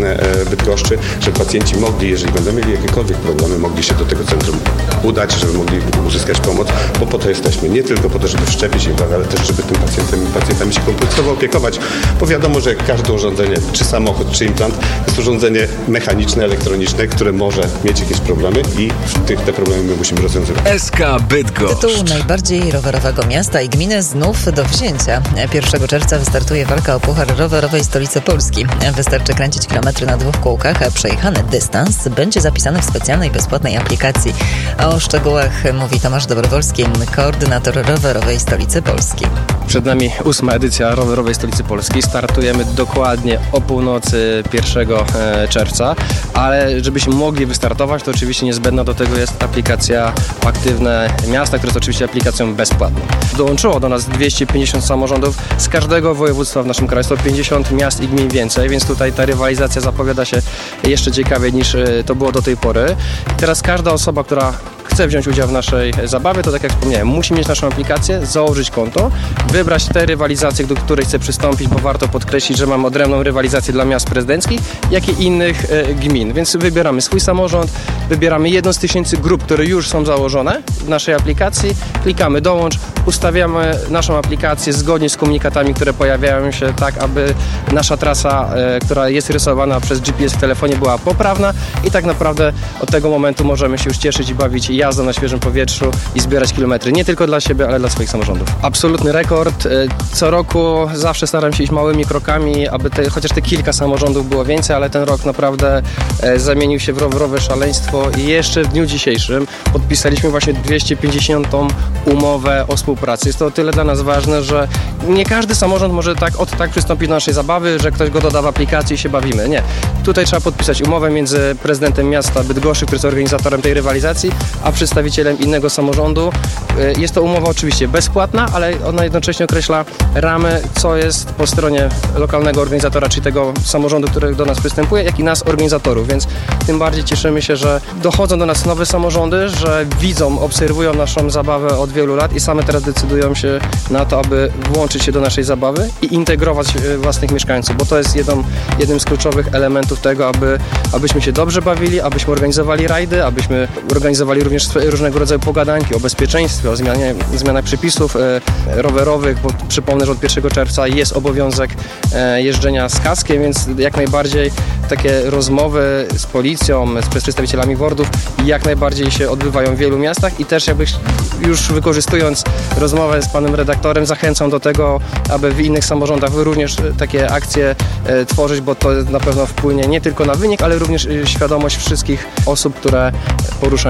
e, Bydgoszczy, żeby pacjenci mogli, jeżeli będą mieli jakiekolwiek problemy, mogli się do tego centrum udać, żeby mogli uzyskać pomoc, bo po to jesteśmy. Nie tylko po to, żeby wszczepić im, ale też, żeby tym pacjentem, pacjentami się kompleksowo opiekować, bo wiadomo, że każde urządzenie, czy samochód, czy implant, jest urządzenie mechaniczne, elektroniczne, które może mieć jakieś problemy i tych, te problemy my musimy rozwiązywać. S K Bydgoszcz. Tytuł najbardziej rowerowego miasta i gminy znów do wzięcia. pierwszego czerwca wystartuje walka o puchar rowerowej stolicy Polski. Wystarczy kręcić kilometry na dwóch kółkach, a przejechany dystans będzie zapisany w specjalnej bezpłatnej aplikacji. O szczegółach mówi Tomasz Dobrowolski, koordynator rowerowej stolicy Polski. Przed nami ósma edycja rowerowej stolicy Polski. Startujemy dokładnie o północy pierwszego czerwca, ale żebyśmy mogli wystartować, to oczywiście niezbędna do tego jest aplikacja Aktywne Miasta, która jest oczywiście aplikacją bezpłatną. Dołączyło do nas dwieście pięćdziesiąt samorządów z każdego województwa w naszym kraju, sto pięćdziesiąt miast i gmin więcej, więc tutaj ta rywalizacja zapowiada się jeszcze ciekawiej niż to było do tej pory. I teraz każda osoba, która chce wziąć udział w naszej zabawie, to tak jak wspomniałem, musi mieć naszą aplikację, założyć konto, wybrać te rywalizacje, do której chce przystąpić, bo warto podkreślić, że mamy odrębną rywalizację dla miast prezydenckich, jak i innych e, gmin. Więc wybieramy swój samorząd, wybieramy jedną z tysięcy grup, które już są założone w naszej aplikacji, klikamy dołącz, ustawiamy naszą aplikację zgodnie z komunikatami, które pojawiają się tak, aby nasza trasa, e, która jest rysowana przez G P S w telefonie, była poprawna i tak naprawdę od tego momentu możemy się już cieszyć i bawić jazdą na świeżym powietrzu i zbierać kilometry nie tylko dla siebie, ale dla swoich samorządów. Absolutny rekord. Co roku zawsze staram się iść małymi krokami, aby te, chociaż te kilka samorządów było więcej, ale ten rok naprawdę e, zamienił się w rowerowe szaleństwo i jeszcze w dniu dzisiejszym podpisaliśmy właśnie dwieście pięćdziesiątą umowę o współpracy. Jest to o tyle dla nas ważne, że nie każdy samorząd może tak od tak przystąpić do naszej zabawy, że ktoś go doda w aplikacji i się bawimy. Nie. Tutaj trzeba podpisać umowę między prezydentem miasta Bydgoszczy, który jest organizatorem tej rywalizacji, a przedstawicielem innego samorządu. Jest to umowa oczywiście bezpłatna, ale ona jednocześnie określa ramy, co jest po stronie lokalnego organizatora, czyli tego samorządu, który do nas przystępuje, jak i nas, organizatorów, więc tym bardziej cieszymy się, że dochodzą do nas nowe samorządy, że widzą, obserwują naszą zabawę od wielu lat i same teraz decydują się na to, aby włączyć się do naszej zabawy i integrować własnych mieszkańców, bo to jest jedną, jednym z kluczowych elementów tego, aby, abyśmy się dobrze bawili, abyśmy organizowali rajdy, abyśmy organizowali również różnego rodzaju pogadanki o bezpieczeństwie, o zmianie, zmianach przepisów e, rowerowych, bo przypomnę, że od pierwszego czerwca jest obowiązek e, jeżdżenia z kaskiem, więc jak najbardziej takie rozmowy z policją, z przedstawicielami wordów jak najbardziej się odbywają w wielu miastach i też jakby już wykorzystując rozmowę z panem redaktorem zachęcam do tego, aby w innych samorządach również takie akcje e, tworzyć, bo to na pewno wpłynie nie tylko na wynik, ale również świadomość wszystkich osób, które poruszają się po naszych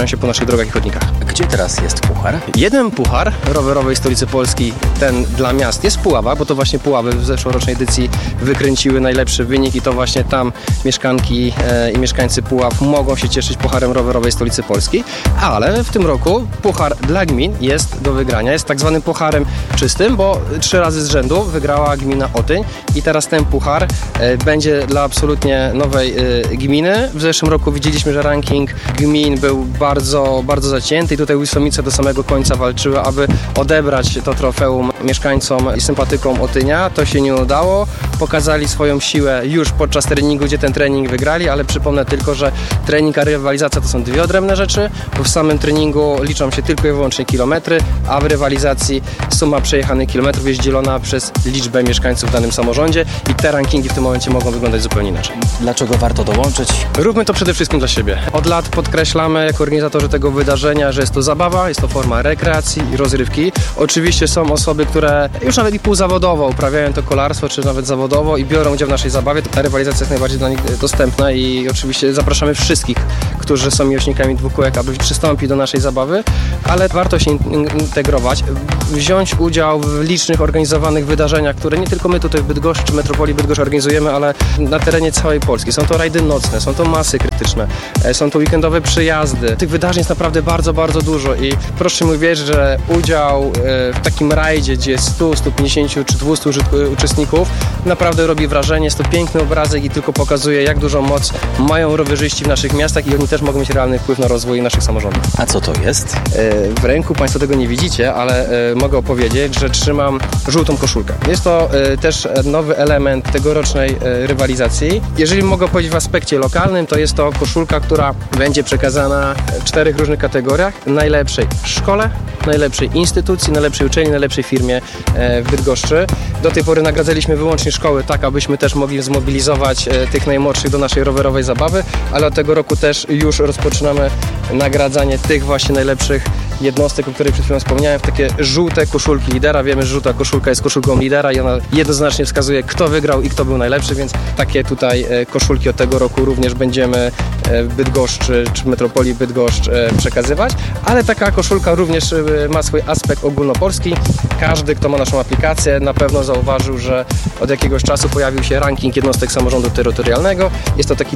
drogach i chodnikach. Gdzie teraz jest puchar? Jeden puchar rowerowej stolicy Polski, ten dla miast, jest w Puławach, bo to właśnie Puławy w zeszłorocznej edycji wykręciły najlepszy wynik i to właśnie tam mieszkanki e, i mieszkańcy Puław mogą się cieszyć pucharem rowerowej stolicy Polski, ale w tym roku puchar dla gmin jest do wygrania. Jest tak zwanym pucharem czystym, bo trzy razy z rzędu wygrała gmina Otyń i teraz ten puchar e, będzie dla absolutnie nowej e, gminy. W zeszłym roku widzieliśmy, że ranking gmin był bardzo, bardzo zacięty i tutaj Łysomice do samego końca walczyły, aby odebrać to trofeum mieszkańcom i sympatykom Otynia. To się nie udało. Pokazali swoją siłę już podczas treningu, gdzie ten trening wygrali, ale przypomnę tylko, że trening a rywalizacja to są dwie odrębne rzeczy, bo w samym treningu liczą się tylko i wyłącznie kilometry, a w rywalizacji suma przejechanych kilometrów jest dzielona przez liczbę mieszkańców w danym samorządzie i te rankingi w tym momencie mogą wyglądać zupełnie inaczej. Dlaczego warto dołączyć? Róbmy to przede wszystkim dla siebie. Od lat podkreślamy jako organizatorzy tego wydarzenia, że jest to zabawa, jest to forma rekreacji i rozrywki. Oczywiście są osoby, które już nawet i półzawodowo uprawiają to kolarstwo, czy nawet zawodowo i biorą udział w naszej zabawie. Ta rywalizacja jest najbardziej dla nich dostępna i oczywiście zapraszamy wszystkich, którzy są miłośnikami dwukółek, aby przystąpić do naszej zabawy, ale warto się integrować, wziąć udział w licznych organizowanych wydarzeniach, które nie tylko my tutaj w Bydgoszczy czy metropolii Bydgoszcz organizujemy, ale na terenie całej Polski. Są to rajdy nocne, są to masy krytyczne, są to weekendowe przyjazdy. Tych wydarzeń jest naprawdę bardzo, bardzo dużo i proszę mi wierzyć, że udział w takim rajdzie, gdzie jest sto, sto pięćdziesiąt czy dwieście uczestników, naprawdę robi wrażenie. Jest to piękny obrazek i tylko pokazuje, jak dużą moc mają rowerzyści w naszych miastach i oni też mogą mieć realny wpływ na rozwój naszych samorządów. A co to jest? W ręku Państwo tego nie widzicie, ale mogę opowiedzieć, że trzymam żółtą koszulkę. Jest to też nowy element tegorocznej rywalizacji. Jeżeli mogę powiedzieć w aspekcie lokalnym, to jest to koszulka, która będzie przekazana w czterech różnych kategoriach. Najlepszej szkole, najlepszej instytucji, najlepszej uczelni, najlepszej firmie w Bydgoszczy. Do tej pory nagradzaliśmy wyłącznie szkoły, tak abyśmy też mogli zmobilizować tych najmłodszych do naszej rowerowej zabawy, ale od tego roku też już rozpoczynamy nagradzanie tych właśnie najlepszych jednostek, o której przed chwilą wspomniałem, w takie żółte koszulki lidera. Wiemy, że żółta koszulka jest koszulką lidera i ona jednoznacznie wskazuje, kto wygrał i kto był najlepszy, więc takie tutaj koszulki od tego roku również będziemy w Bydgoszczy czy w metropolii Bydgoszcz przekazywać, ale taka koszulka również ma swój aspekt ogólnopolski. Każdy, kto ma naszą aplikację, na pewno zauważył, że od jakiegoś czasu pojawił się ranking jednostek samorządu terytorialnego. Jest to taki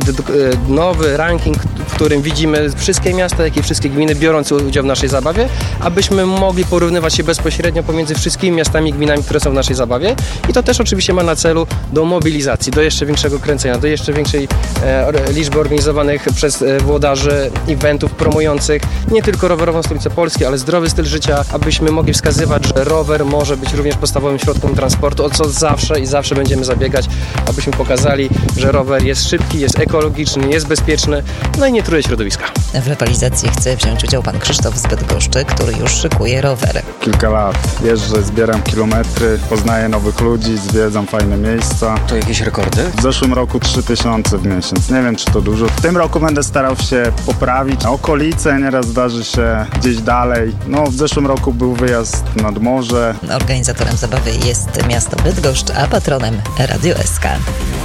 nowy ranking, w którym widzimy wszystkie miasta, jak i wszystkie gminy biorące udział w naszej zabawie, abyśmy mogli porównywać się bezpośrednio pomiędzy wszystkimi miastami i gminami, które są w naszej zabawie. I to też oczywiście ma na celu do mobilizacji, do jeszcze większego kręcenia, do jeszcze większej e, liczby organizowanych przez e, włodarzy eventów promujących nie tylko rowerową stolicę Polski, ale zdrowy styl życia, abyśmy mogli wskazywać, że rower może być również podstawowym środkiem transportu, o co zawsze i zawsze będziemy zabiegać, abyśmy pokazali, że rower jest szybki, jest ekologiczny, jest bezpieczny, no i nie truje środowiska. W rywalizacji chce wziąć udział pan Krzysztof z Bydgoszczy, który już szykuje rower. Kilka lat jeżdżę, zbieram kilometry, poznaję nowych ludzi, zwiedzam fajne miejsca. To jakieś rekordy? W zeszłym roku trzy tysiące w miesiąc. Nie wiem, czy to dużo. W tym roku będę starał się poprawić. Okolice nieraz zdarzy się gdzieś dalej. No, w zeszłym roku był wyjazd nad morze. Organizatorem zabawy jest miasto Bydgoszcz, a patronem Radio S K.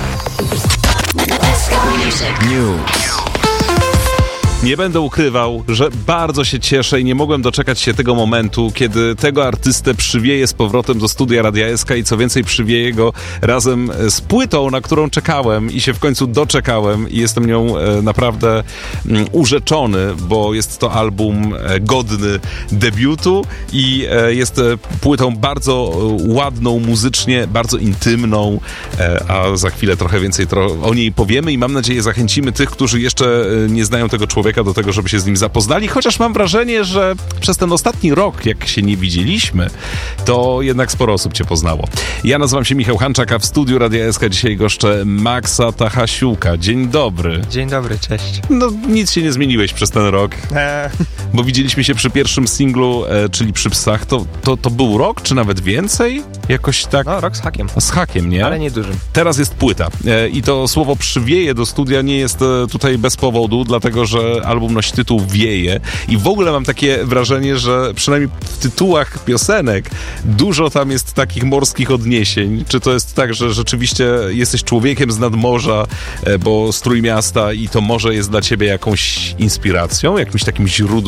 News. Nie będę ukrywał, że bardzo się cieszę i nie mogłem doczekać się tego momentu, kiedy tego artystę przywieję z powrotem do studia Radia S K i co więcej przywieję go razem z płytą, na którą czekałem i się w końcu doczekałem i jestem nią e, naprawdę m, urzeczony, bo jest to album e, godny debiutu i e, jest e, płytą bardzo e, ładną muzycznie, bardzo intymną, e, a za chwilę trochę więcej tro- o niej powiemy i mam nadzieję zachęcimy tych, którzy jeszcze e, nie znają tego człowieka, do tego, żeby się z nim zapoznali, chociaż mam wrażenie, że przez ten ostatni rok, jak się nie widzieliśmy, to jednak sporo osób cię poznało. Ja nazywam się Michał Hanczak, a w studiu Radia S K dzisiaj goszczę Maxa Tachasiuka. Dzień dobry. Dzień dobry, cześć. No, nic się nie zmieniłeś przez ten rok, eee. bo widzieliśmy się przy pierwszym singlu, e, czyli przy Psach. To, to, to był rok, czy nawet więcej? Jakoś tak? No, rok z hakiem. Z hakiem, nie? Ale nie dużym. Teraz jest płyta e, i to słowo przywieje do studia nie jest e, tutaj bez powodu, dlatego, że album nosi tytuł Wieje i w ogóle mam takie wrażenie, że przynajmniej w tytułach piosenek dużo tam jest takich morskich odniesień. Czy to jest tak, że rzeczywiście jesteś człowiekiem z nadmorza, bo z Trójmiasta i to morze jest dla ciebie jakąś inspiracją, jakimś takim źródłem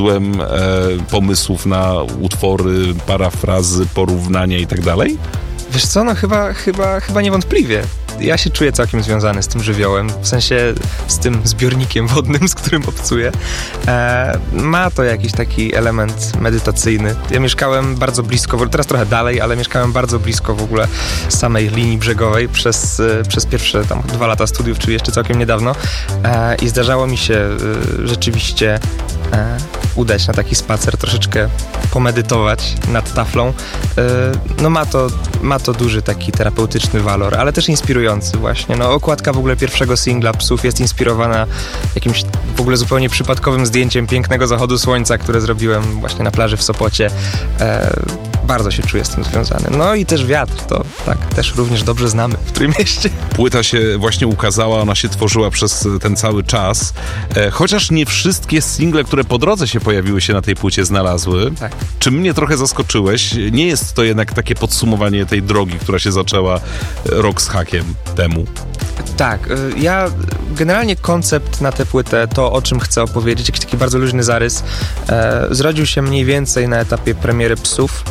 źródłem e, pomysłów na utwory, parafrazy, porównania i tak dalej? Wiesz co, no chyba, chyba, chyba niewątpliwie. Ja się czuję całkiem związany z tym żywiołem, w sensie z tym zbiornikiem wodnym, z którym obcuję. E, ma to jakiś taki element medytacyjny. Ja mieszkałem bardzo blisko, teraz trochę dalej, ale mieszkałem bardzo blisko w ogóle samej linii brzegowej przez, przez pierwsze tam dwa lata studiów, czyli jeszcze całkiem niedawno. E, I zdarzało mi się e, rzeczywiście e, udać na taki spacer, troszeczkę pomedytować nad taflą. E, no ma to, ma to duży taki terapeutyczny walor, ale też inspirujący właśnie. No, okładka w ogóle pierwszego singla Psów jest inspirowana jakimś w ogóle zupełnie przypadkowym zdjęciem pięknego zachodu słońca, które zrobiłem właśnie na plaży w Sopocie. E, bardzo się czuję z tym związany. No i też wiatr, to tak, też również dobrze znamy w Trójmieście. Płyta się właśnie ukazała, ona się tworzyła przez ten cały czas. E, chociaż nie wszystkie single, które po drodze się pojawiły, się na tej płycie znalazły. Tak. Czy mnie trochę zaskoczyłeś? Nie jest to jednak takie podsumowanie tej drogi, która się zaczęła rok z hakiem temu. Tak, ja generalnie koncept na tę płytę, to o czym chcę opowiedzieć, jakiś taki bardzo luźny zarys, e, zrodził się mniej więcej na etapie premiery Psów.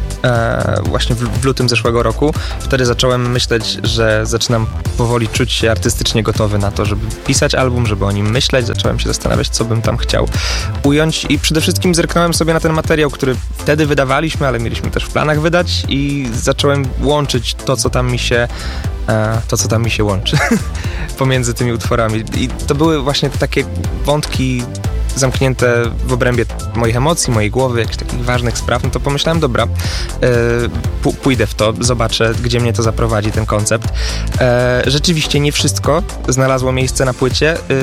E, właśnie w, w lutym zeszłego roku. Wtedy zacząłem myśleć, że zaczynam powoli czuć się artystycznie gotowy na to, żeby pisać album, żeby o nim myśleć. Zacząłem się zastanawiać, co bym tam chciał ująć i przede wszystkim zerknąłem sobie na ten materiał, który wtedy wydawaliśmy, ale mieliśmy też w planach wydać i zacząłem łączyć to, co tam mi się e, to, co tam mi się łączy pomiędzy tymi utworami. I to były właśnie takie wątki zamknięte w obrębie moich emocji, mojej głowy, jakichś takich ważnych spraw, no to pomyślałem, dobra, yy, pójdę w to, zobaczę, gdzie mnie to zaprowadzi, ten koncept. Yy, rzeczywiście nie wszystko znalazło miejsce na płycie, yy,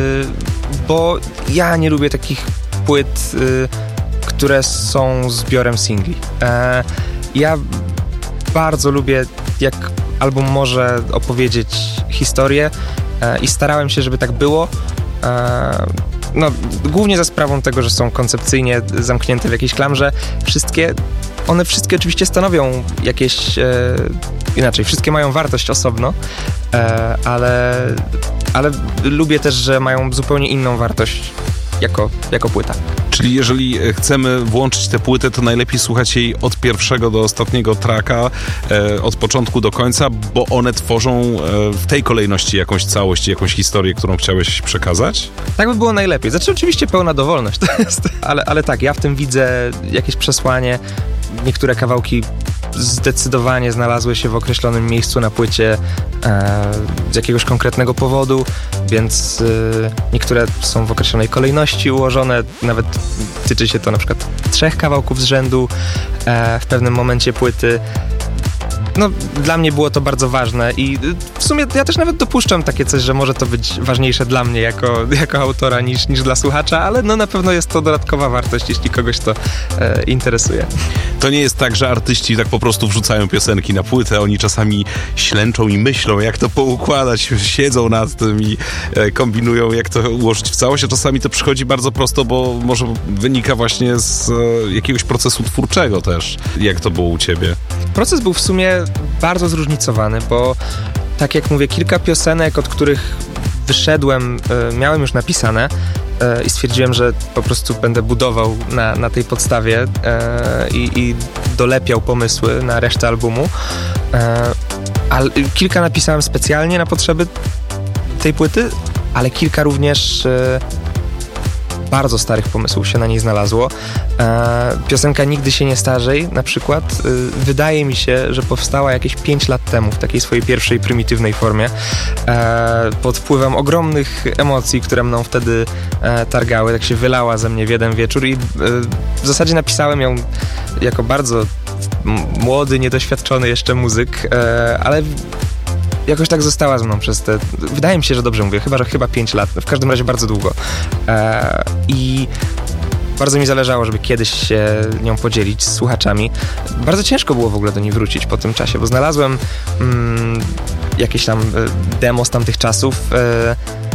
bo ja nie lubię takich płyt, yy, które są zbiorem singli. Yy, ja bardzo lubię, jak album może opowiedzieć historię yy, i starałem się, żeby tak było. Yy, No, głównie za sprawą tego, że są koncepcyjnie zamknięte w jakiejś klamrze. Wszystkie, one wszystkie oczywiście stanowią jakieś, e, inaczej, wszystkie mają wartość osobno, e, ale, ale lubię też, że mają zupełnie inną wartość jako, jako płyta. Czyli jeżeli chcemy włączyć tę płytę, to najlepiej słuchać jej od pierwszego do ostatniego tracka, e, od początku do końca, bo one tworzą e, w tej kolejności jakąś całość, jakąś historię, którą chciałeś przekazać? Tak by było najlepiej. Znaczy oczywiście pełna dowolność to jest, ale, ale tak, ja w tym widzę jakieś przesłanie. Niektóre kawałki zdecydowanie znalazły się w określonym miejscu na płycie e, z jakiegoś konkretnego powodu, więc e, niektóre są w określonej kolejności ułożone, nawet tyczy się to na przykład trzech kawałków z rzędu e, w pewnym momencie płyty. No, dla mnie było to bardzo ważne i w sumie ja też nawet dopuszczam takie coś, że może to być ważniejsze dla mnie jako, jako autora niż, niż dla słuchacza, ale no na pewno jest to dodatkowa wartość, jeśli kogoś to e, interesuje. To nie jest tak, że artyści tak po prostu wrzucają piosenki na płytę, oni czasami ślęczą i myślą, jak to poukładać, siedzą nad tym i e, kombinują, jak to ułożyć w całość, a czasami to przychodzi bardzo prosto, bo może wynika właśnie z e, jakiegoś procesu twórczego też. Jak to było u ciebie? Proces był w sumie bardzo zróżnicowany, bo tak jak mówię, kilka piosenek, od których wyszedłem, e, miałem już napisane e, i stwierdziłem, że po prostu będę budował na, na tej podstawie e, i, i dolepiał pomysły na resztę albumu. E, ale kilka napisałem specjalnie na potrzeby tej płyty, ale kilka również e, bardzo starych pomysłów się na niej znalazło. E, piosenka Nigdy się nie starzej na przykład e, wydaje mi się, że powstała jakieś pięć lat temu w takiej swojej pierwszej prymitywnej formie e, pod wpływem ogromnych emocji, które mną wtedy e, targały, tak się wylała ze mnie w jeden wieczór i e, w zasadzie napisałem ją jako bardzo młody, niedoświadczony jeszcze muzyk, e, ale jakoś tak została ze mną przez te... Wydaje mi się, że dobrze mówię, chyba, że chyba pięć lat. W każdym razie bardzo długo. E, I bardzo mi zależało, żeby kiedyś się nią podzielić z słuchaczami. Bardzo ciężko było w ogóle do niej wrócić po tym czasie, bo znalazłem mm, jakieś tam demo z tamtych czasów e,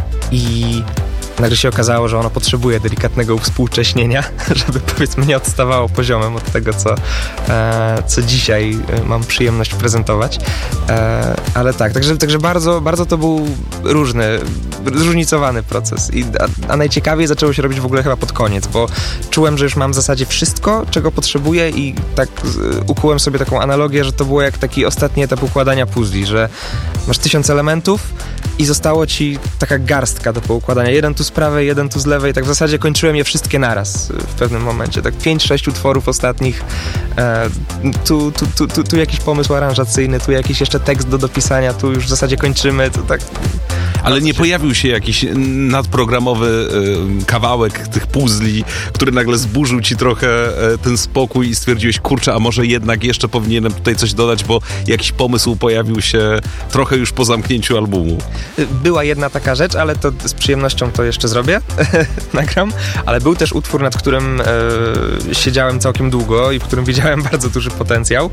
i nagle się okazało, że ono potrzebuje delikatnego uwspółcześnienia, żeby powiedzmy nie odstawało poziomem od tego, co, e, co dzisiaj mam przyjemność prezentować. E, ale tak, także, także bardzo, bardzo to był różny, zróżnicowany proces. I, a, a najciekawiej zaczęło się robić w ogóle chyba pod koniec, bo czułem, że już mam w zasadzie wszystko, czego potrzebuję i tak y, ukułem sobie taką analogię, że to było jak taki ostatni etap układania puzli, że masz tysiąc elementów i zostało ci taka garstka do poukładania. Jeden tu z prawej, jeden tu z lewej. Tak w zasadzie kończyłem je wszystkie naraz w pewnym momencie. Tak pięć, sześć utworów ostatnich. E, tu, tu, tu, tu, tu jakiś pomysł aranżacyjny, tu jakiś jeszcze tekst do dopisania, tu już w zasadzie kończymy. To tak... Ale nie pojawił się jakiś nadprogramowy y, kawałek tych puzli, który nagle zburzył ci trochę y, ten spokój i stwierdziłeś, kurczę, a może jednak jeszcze powinienem tutaj coś dodać, bo jakiś pomysł pojawił się trochę już po zamknięciu albumu. Była jedna taka rzecz, ale to z przyjemnością to jeszcze zrobię, nagram, ale był też utwór, nad którym e, siedziałem całkiem długo i w którym widziałem bardzo duży potencjał,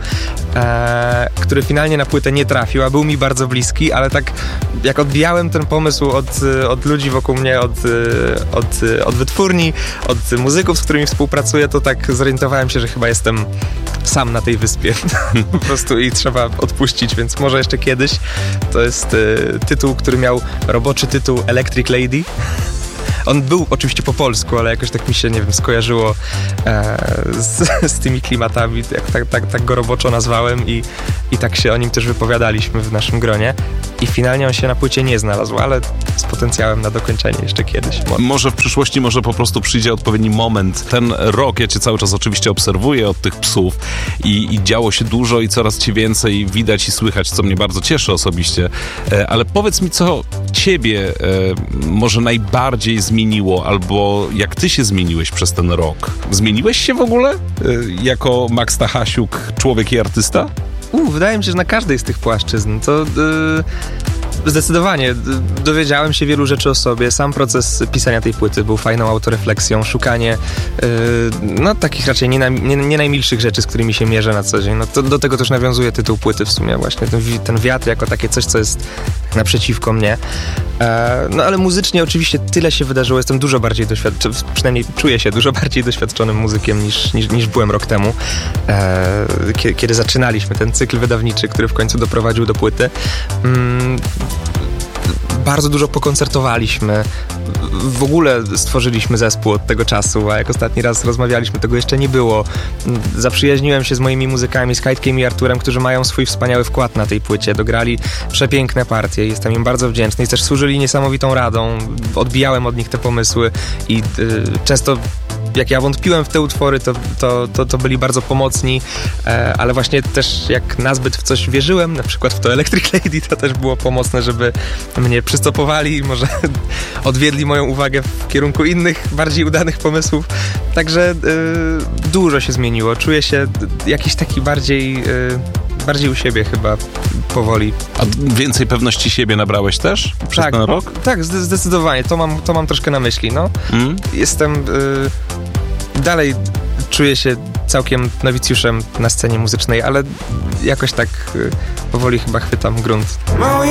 e, który finalnie na płytę nie trafił, a był mi bardzo bliski, ale tak jak odbijałem ten pomysł od, od ludzi wokół mnie, od, od, od wytwórni, od muzyków, z którymi współpracuję, to tak zorientowałem się, że chyba jestem sam na tej wyspie po prostu i trzeba odpuścić, więc może jeszcze kiedyś. To jest y, tytuł, który miał roboczy tytuł Electric Lady. On był oczywiście po polsku, ale jakoś tak mi się, nie wiem, skojarzyło e, z, z tymi klimatami, jak, tak, tak, tak go roboczo nazwałem i, i tak się o nim też wypowiadaliśmy w naszym gronie. I finalnie on się na płycie nie znalazł, ale z potencjałem na dokończenie jeszcze kiedyś. Może w przyszłości, może po prostu przyjdzie odpowiedni moment. Ten rok, ja cię cały czas oczywiście obserwuję od tych psów i, i działo się dużo i coraz ci więcej widać i słychać, co mnie bardzo cieszy osobiście. E, ale powiedz mi, co ciebie e, może najbardziej zmieniło, albo jak ty się zmieniłeś przez ten rok? Zmieniłeś się w ogóle e, jako Max Stachasiuk, człowiek i artysta? U, wydaje mi się, że na każdej z tych płaszczyzn to yy, zdecydowanie dowiedziałem się wielu rzeczy o sobie. Sam proces pisania tej płyty był fajną autorefleksją, szukanie yy, no takich raczej nie, na, nie, nie najmilszych rzeczy, z którymi się mierzę na co dzień. No, to, do tego też nawiązuje tytuł płyty w sumie właśnie, ten, ten wiatr jako takie coś, co jest naprzeciwko mnie. E, no ale muzycznie oczywiście tyle się wydarzyło, jestem dużo bardziej doświadczony, przynajmniej czuję się dużo bardziej doświadczonym muzykiem niż, niż, niż byłem rok temu, e, kiedy, kiedy zaczynaliśmy ten cykl wydawniczy, który w końcu doprowadził do płyty. Mm, bardzo dużo pokoncertowaliśmy, w ogóle stworzyliśmy zespół od tego czasu, a jak ostatni raz rozmawialiśmy, tego jeszcze nie było. Zaprzyjaźniłem się z moimi muzykami, z Kajtkiem i Arturem, którzy mają swój wspaniały wkład na tej płycie, dograli przepiękne partie, jestem im bardzo wdzięczny i też służyli niesamowitą radą, odbijałem od nich te pomysły i y, często jak ja wątpiłem w te utwory, to, to, to, to byli bardzo pomocni, e, ale właśnie też jak nazbyt w coś wierzyłem, na przykład w to Electric Lady, to też było pomocne, żeby mnie przystopowali i może odwiedli moją uwagę w kierunku innych, bardziej udanych pomysłów. Także e, dużo się zmieniło. Czuję się jakiś taki bardziej... E, bardziej u siebie chyba powoli. A więcej pewności siebie nabrałeś też przez tak, ten rok? Tak, zdecydowanie. To mam, to mam troszkę na myśli, no. Mm. Jestem... Y, dalej czuję się całkiem nowicjuszem na scenie muzycznej, ale jakoś tak y, powoli chyba chwytam grunt.